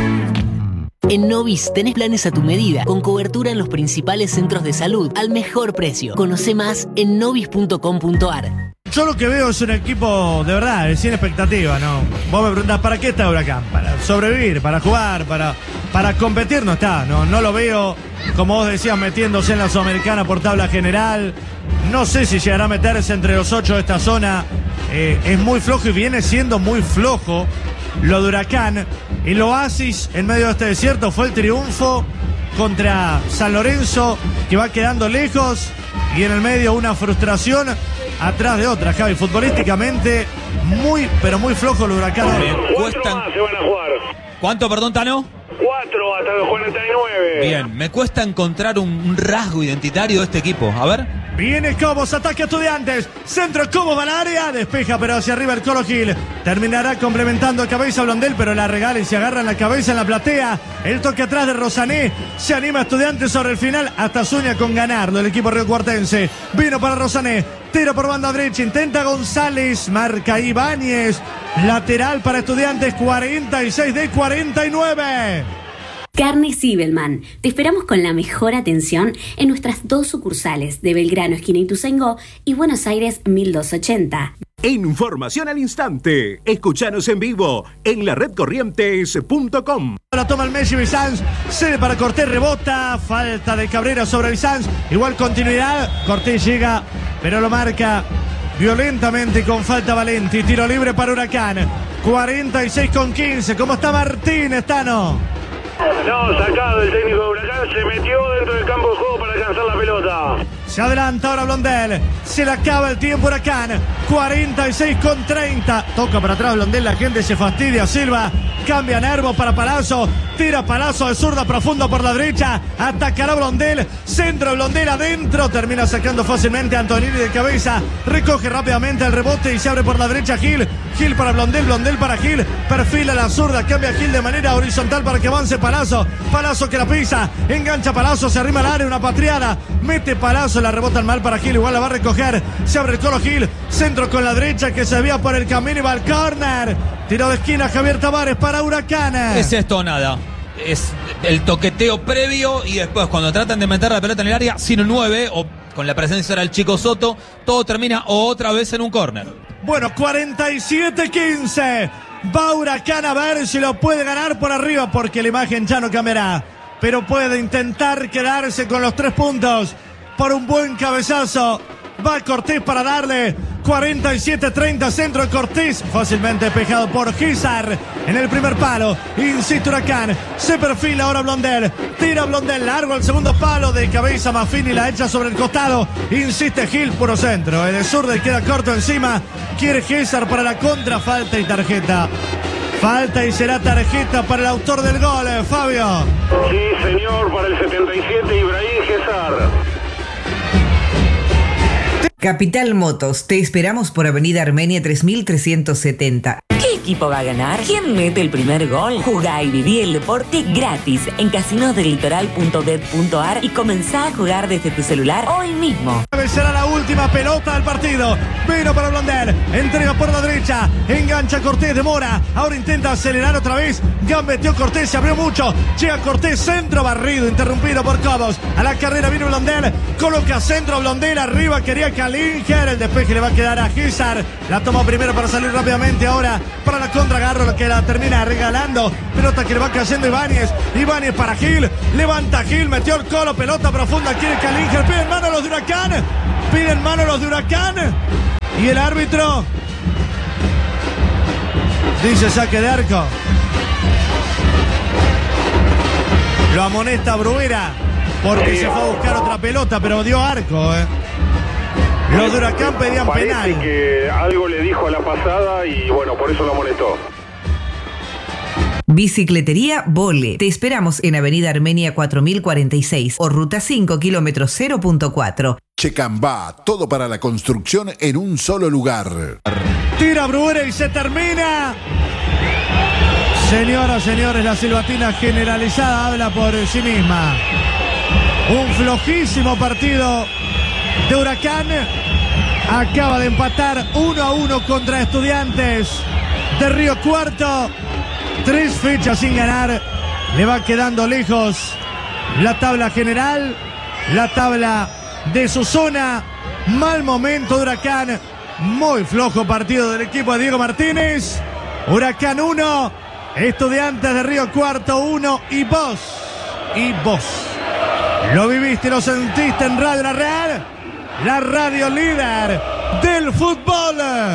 En Novis tenés planes a tu medida, con cobertura en los principales centros de salud, al mejor precio. Conoce más en novis punto com punto ar. Yo lo que veo es un equipo de verdad, sin expectativa, ¿no? Vos me preguntás, ¿para qué está Huracán? Para sobrevivir, para jugar, para, para competir, no está. No, no lo veo, como vos decías, metiéndose en la Sudamericana por tabla general. No sé si llegará a meterse entre los ocho de esta zona. Eh, es muy flojo y viene siendo muy flojo lo de Huracán. El oasis en medio de este desierto fue el triunfo contra San Lorenzo, que va quedando lejos, y en el medio una frustración atrás de otra, Javi. Futbolísticamente muy, pero muy flojo el Huracán. Cuatro más se van a jugar. ¿Cuánto, perdón, Tano? Cuatro hasta los cuarenta y nueve. Bien, me cuesta encontrar un, un rasgo identitario de este equipo. A ver. Viene Cobos, ataque a Estudiantes. Centro, Cobos va al área. Despeja, pero hacia arriba el Colo Gil. Terminará complementando a cabeza Blondel, pero la regala y se agarra en la cabeza en la platea. El toque atrás de Rosané. Se anima a Estudiantes sobre el final. Hasta sueña con ganarlo el equipo riocuartense. Vino para Rosané. Tiro por banda derecha. Intenta González. Marca Ibáñez. Lateral para Estudiantes. cuarenta y seis de cuarenta y nueve. Carne Sibelman. Te esperamos con la mejor atención en nuestras dos sucursales de Belgrano, esquina Ituzaingó, y Buenos Aires mil doscientos ochenta. Información al instante. Escuchanos en vivo en la red corrientes punto com. La toma el Messi, Bizanz. Cede para Cortés, rebota. Falta de Cabrera sobre Bizanz. Igual continuidad. Cortés llega, pero lo marca violentamente con falta Valenti. Tiro libre para Huracán. cuarenta y seis con quince. ¿Cómo está Martínez, Tano? No, sacado el técnico de Huracán, se metió dentro del campo de juego para alcanzar la pelota. Se adelanta ahora Blondel. Se le acaba el tiempo Huracán. cuarenta y seis con treinta. Toca para atrás Blondel, la gente se fastidia. Silva cambia Nervo para Palazzo. Tira Palazzo de zurda profundo por la derecha. Atacará Blondel. Centro Blondel adentro. Termina sacando fácilmente a Antonini de cabeza. Recoge rápidamente el rebote y se abre por la derecha Gil. Gil para Blondel, Blondel para Gil. Perfila la zurda, cambia Gil de manera horizontal para que avance Palazzo. Palazzo que la pisa. Engancha Palazzo, se arrima al área, una patriada. Mete Palazzo, la rebota al mal para Gil. Igual la va a recoger. Se abre el Colo Gil. Centro con la derecha que se vía por el camino y va al córner. Tiro de esquina Javier Tavares para Huracán. ¿Es esto o nada? Es el toqueteo previo y después cuando tratan de meter la pelota en el área sin un nueve o con la presencia del Chico Soto, todo termina otra vez en un córner. Bueno, cuarenta y siete quince. Va Huracán a ver si lo puede ganar por arriba, porque la imagen ya no cambiará. Pero puede intentar quedarse con los tres puntos por un buen cabezazo. Va Cortés para darle. cuarenta y siete treinta, centro de Cortés, fácilmente despejado por Gizar en el primer palo. Insiste Huracán, se perfila ahora Blondel, tira Blondel largo al segundo palo, de cabeza Maffini la echa sobre el costado. Insiste Gil, puro centro, el zurdo queda corto encima. Quiere Gizar para la contra, falta y tarjeta. Falta y será tarjeta para el autor del gol, Fabio. Sí, señor, para el setenta y siete, Ibrahim Gizar. Capital Motos, te esperamos por Avenida Armenia tres mil trescientos setenta. ¿Qué equipo va a ganar? ¿Quién mete el primer gol? Jugá y viví el deporte gratis en casinos del litoral punto bet punto ar y comenzá a jugar desde tu celular hoy mismo. Será la última pelota del partido. Vino para Blondel, entrega por la derecha, engancha Cortés, demora, ahora intenta acelerar otra vez. Gambeteó Cortés, se abrió mucho. Llega Cortés, centro barrido, interrumpido por Cobos. A la carrera vino Blondel, coloca centro Blondel, arriba quería Kalinger, el despeje le va a quedar a Gizar. La tomó primero para salir rápidamente, ahora para la contra Garro, lo que la termina regalando. Pelota que le va cayendo Ibáñez. Ibáñez para Gil. Levanta Gil, metió el colo, pelota profunda, quiere Kalinger. Piden mano los de Huracán. Piden mano los de Huracán. Y el árbitro dice saque de arco. Lo amonesta Bruera porque se fue a buscar otra pelota, pero dio arco, eh. Los de Huracán pedían Parece penal. que algo le dijo a la pasada y bueno, por eso lo amonestó. Bicicletería Vole. Te esperamos en Avenida Armenia cuatro mil cuarenta y seis o Ruta cinco, kilómetro cero punto cuatro. Checambá, todo para la construcción en un solo lugar. Tira Bruera y se termina. Señoras, señores, la silbatina generalizada habla por sí misma. Un flojísimo partido de Huracán. Acaba de empatar uno a uno contra Estudiantes de Río Cuarto. Tres fechas sin ganar. Le va quedando lejos la tabla general, la tabla de su zona. Mal momento de Huracán. Muy flojo partido del equipo de Diego Martínez. Huracán uno, Estudiantes de Río Cuarto uno. Y vos, y vos, lo viviste, lo sentiste en Radio La Real, la radio líder del fútbol.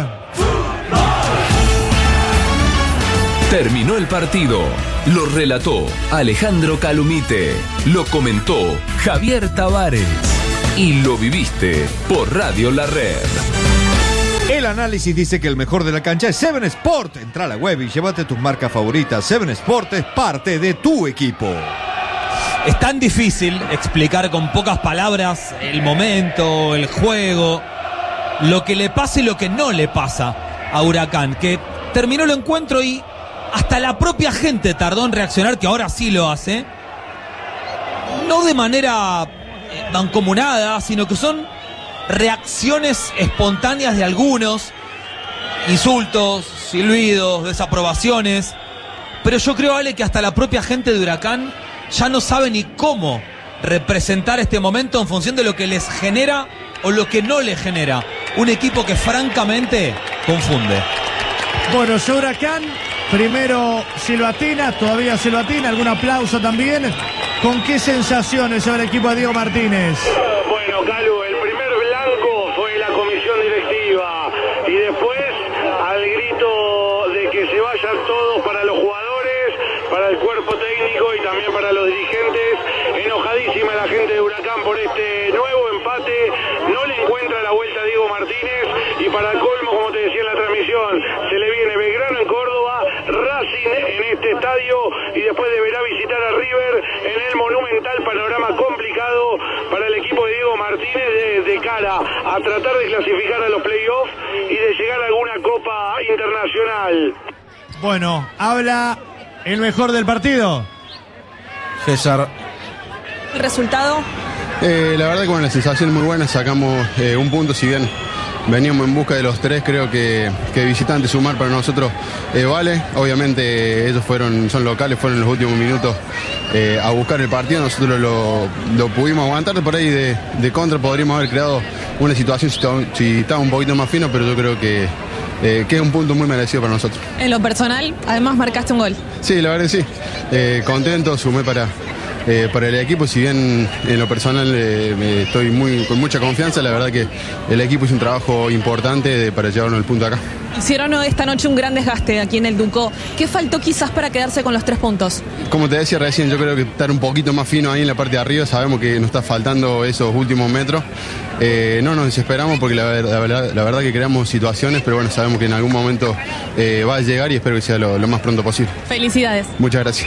Terminó el partido. Lo relató Alejandro Calumite. Lo comentó Javier Tavares. Y lo viviste por Radio La Red. El análisis dice que el mejor de la cancha es Seven Sport. Entra a la web y llévate tus marcas favoritas. Seven Sport es parte de tu equipo. Es tan difícil explicar con pocas palabras el momento, el juego, lo que le pasa y lo que no le pasa a Huracán, que terminó el encuentro y hasta la propia gente tardó en reaccionar, que ahora sí lo hace. No de manera mancomunada, sino que son reacciones espontáneas de algunos. Insultos, silbidos, desaprobaciones. Pero yo creo, Ale, que hasta la propia gente de Huracán ya no sabe ni cómo representar este momento en función de lo que les genera o lo que no les genera. Un equipo que francamente confunde. Bueno, yo Huracán, primero silbatina, todavía silbatina, algún aplauso también. ¿Con qué sensaciones sobre el equipo de Diego Martínez? Bueno, Calu, el primer blanco fue la comisión directiva y después al grito de que se vayan todos para los jugadores, para el cuerpo técnico y también para los dirigentes. Enojadísima la gente de Huracán por este nuevo empate. No le encuentra la vuelta a Diego Martínez y para el colmo, como te decía en la transmisión, se le viene Belgrano en Córdoba, Racing en este estadio y después deberá visitar a River en el Monumental. Panorama complicado para el equipo de Diego Martínez de, de cara a tratar de clasificar a los playoffs y de llegar a alguna copa internacional. Bueno, habla el mejor del partido. César. ¿El resultado? Eh, la verdad que bueno, la sensación es muy buena, sacamos eh, un punto, si bien veníamos en busca de los tres, creo que, que visitante sumar para nosotros eh, vale. Obviamente ellos fueron, son locales, fueron en los últimos minutos eh, a buscar el partido, nosotros lo, lo pudimos aguantar, por ahí de, de contra podríamos haber creado una situación si, si estaba un poquito más fino, pero yo creo que, eh, que es un punto muy merecido para nosotros. En lo personal, además marcaste un gol. Sí, la verdad que sí, eh, contento, sumé para... Eh, para el equipo, si bien en lo personal eh, estoy muy, con mucha confianza, la verdad que el equipo hizo un trabajo importante de, para llevarnos al punto acá. Hicieron esta noche un gran desgaste aquí en el Ducó. ¿Qué faltó quizás para quedarse con los tres puntos? Como te decía recién, yo creo que estar un poquito más fino ahí en la parte de arriba, sabemos que nos está faltando esos últimos metros. Eh, no nos desesperamos porque la, la, verdad, la verdad que creamos situaciones, pero bueno, sabemos que en algún momento eh, va a llegar y espero que sea lo, lo más pronto posible. Felicidades. Muchas gracias.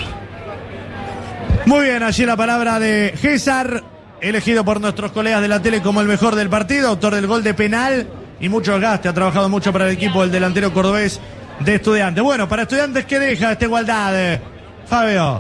Muy bien, allí la palabra de César, elegido por nuestros colegas de la tele como el mejor del partido, autor del gol de penal y mucho desgaste, ha trabajado mucho para el equipo del delantero cordobés de Estudiantes. Bueno, para Estudiantes, ¿qué deja esta igualdad, Fabio?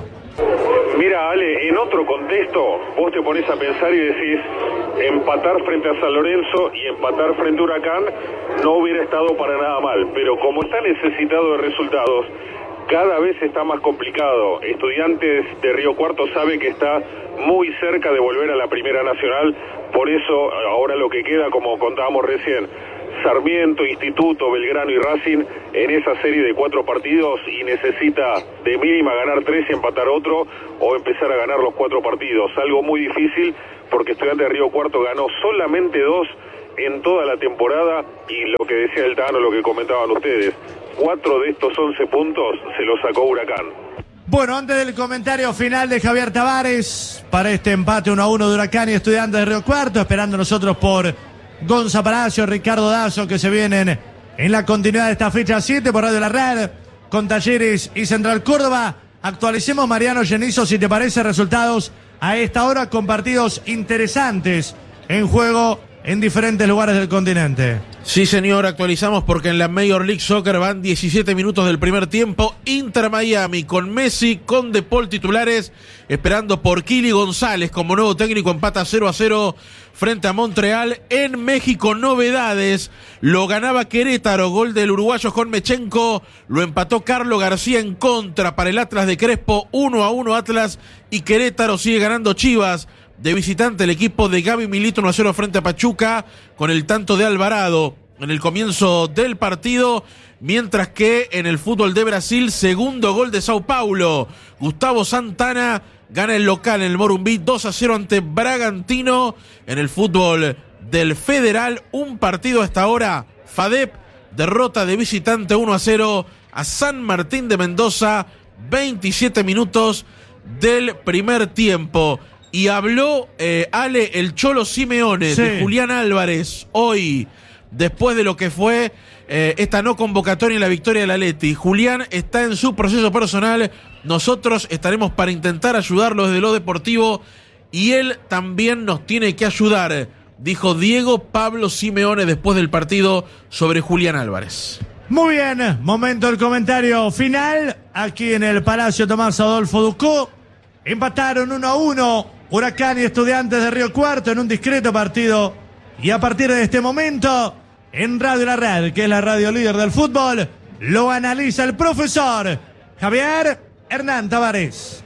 Mira, Ale, en otro contexto, vos te pones a pensar y decís, empatar frente a San Lorenzo y empatar frente a Huracán no hubiera estado para nada mal, pero como está necesitado de resultados, cada vez está más complicado. Estudiantes de Río Cuarto sabe que está muy cerca de volver a la Primera Nacional, por eso ahora lo que queda, como contábamos recién, Sarmiento, Instituto, Belgrano y Racing en esa serie de cuatro partidos y necesita de mínima ganar tres y empatar otro o empezar a ganar los cuatro partidos. Algo muy difícil porque Estudiantes de Río Cuarto ganó solamente dos en toda la temporada y lo que decía el Tano, lo que comentaban ustedes, cuatro de estos once puntos se los sacó Huracán. Bueno, antes del comentario final de Javier Tavares para este empate uno a uno de Huracán y Estudiantes de Río Cuarto, esperando nosotros por Gonza Palacio, Ricardo Dazo, que se vienen en la continuidad de esta fecha siete por Radio La Red, con Talleres y Central Córdoba. Actualicemos, Mariano Genizo, si te parece, resultados a esta hora con partidos interesantes en juego en diferentes lugares del continente. Sí, señor, actualizamos porque en la Major League Soccer van diecisiete minutos del primer tiempo. Inter Miami con Messi, con De Paul titulares, esperando por Kili González como nuevo técnico, empata cero a cero frente a Montreal. En México, novedades, lo ganaba Querétaro, gol del uruguayo Jonmechenko, lo empató Carlos García en contra para el Atlas de Crespo, uno a uno Atlas y Querétaro sigue ganando Chivas. De visitante el equipo de Gaby Milito uno a cero frente a Pachuca con el tanto de Alvarado en el comienzo del partido, mientras que en el fútbol de Brasil, segundo gol de Sao Paulo, Gustavo Santana gana el local en el Morumbi dos a cero ante Bragantino. En el fútbol del Federal, un partido hasta ahora, FADEP derrota de visitante uno a cero a San Martín de Mendoza, veintisiete minutos del primer tiempo. Y habló eh, Ale, el Cholo Simeone, sí, de Julián Álvarez hoy, después de lo que fue eh, esta no convocatoria en la victoria del Atleti. Julián está en su proceso personal, nosotros estaremos para intentar ayudarlo desde lo deportivo y él también nos tiene que ayudar, dijo Diego Pablo Simeone después del partido sobre Julián Álvarez. Muy bien, momento del comentario final, aquí en el Palacio Tomás Adolfo Ducó. Empataron uno a uno Huracán y Estudiantes de Río Cuarto en un discreto partido. Y a partir de este momento, en Radio La Red, que es la radio líder del fútbol, lo analiza el profesor Javier Hernán Tavares.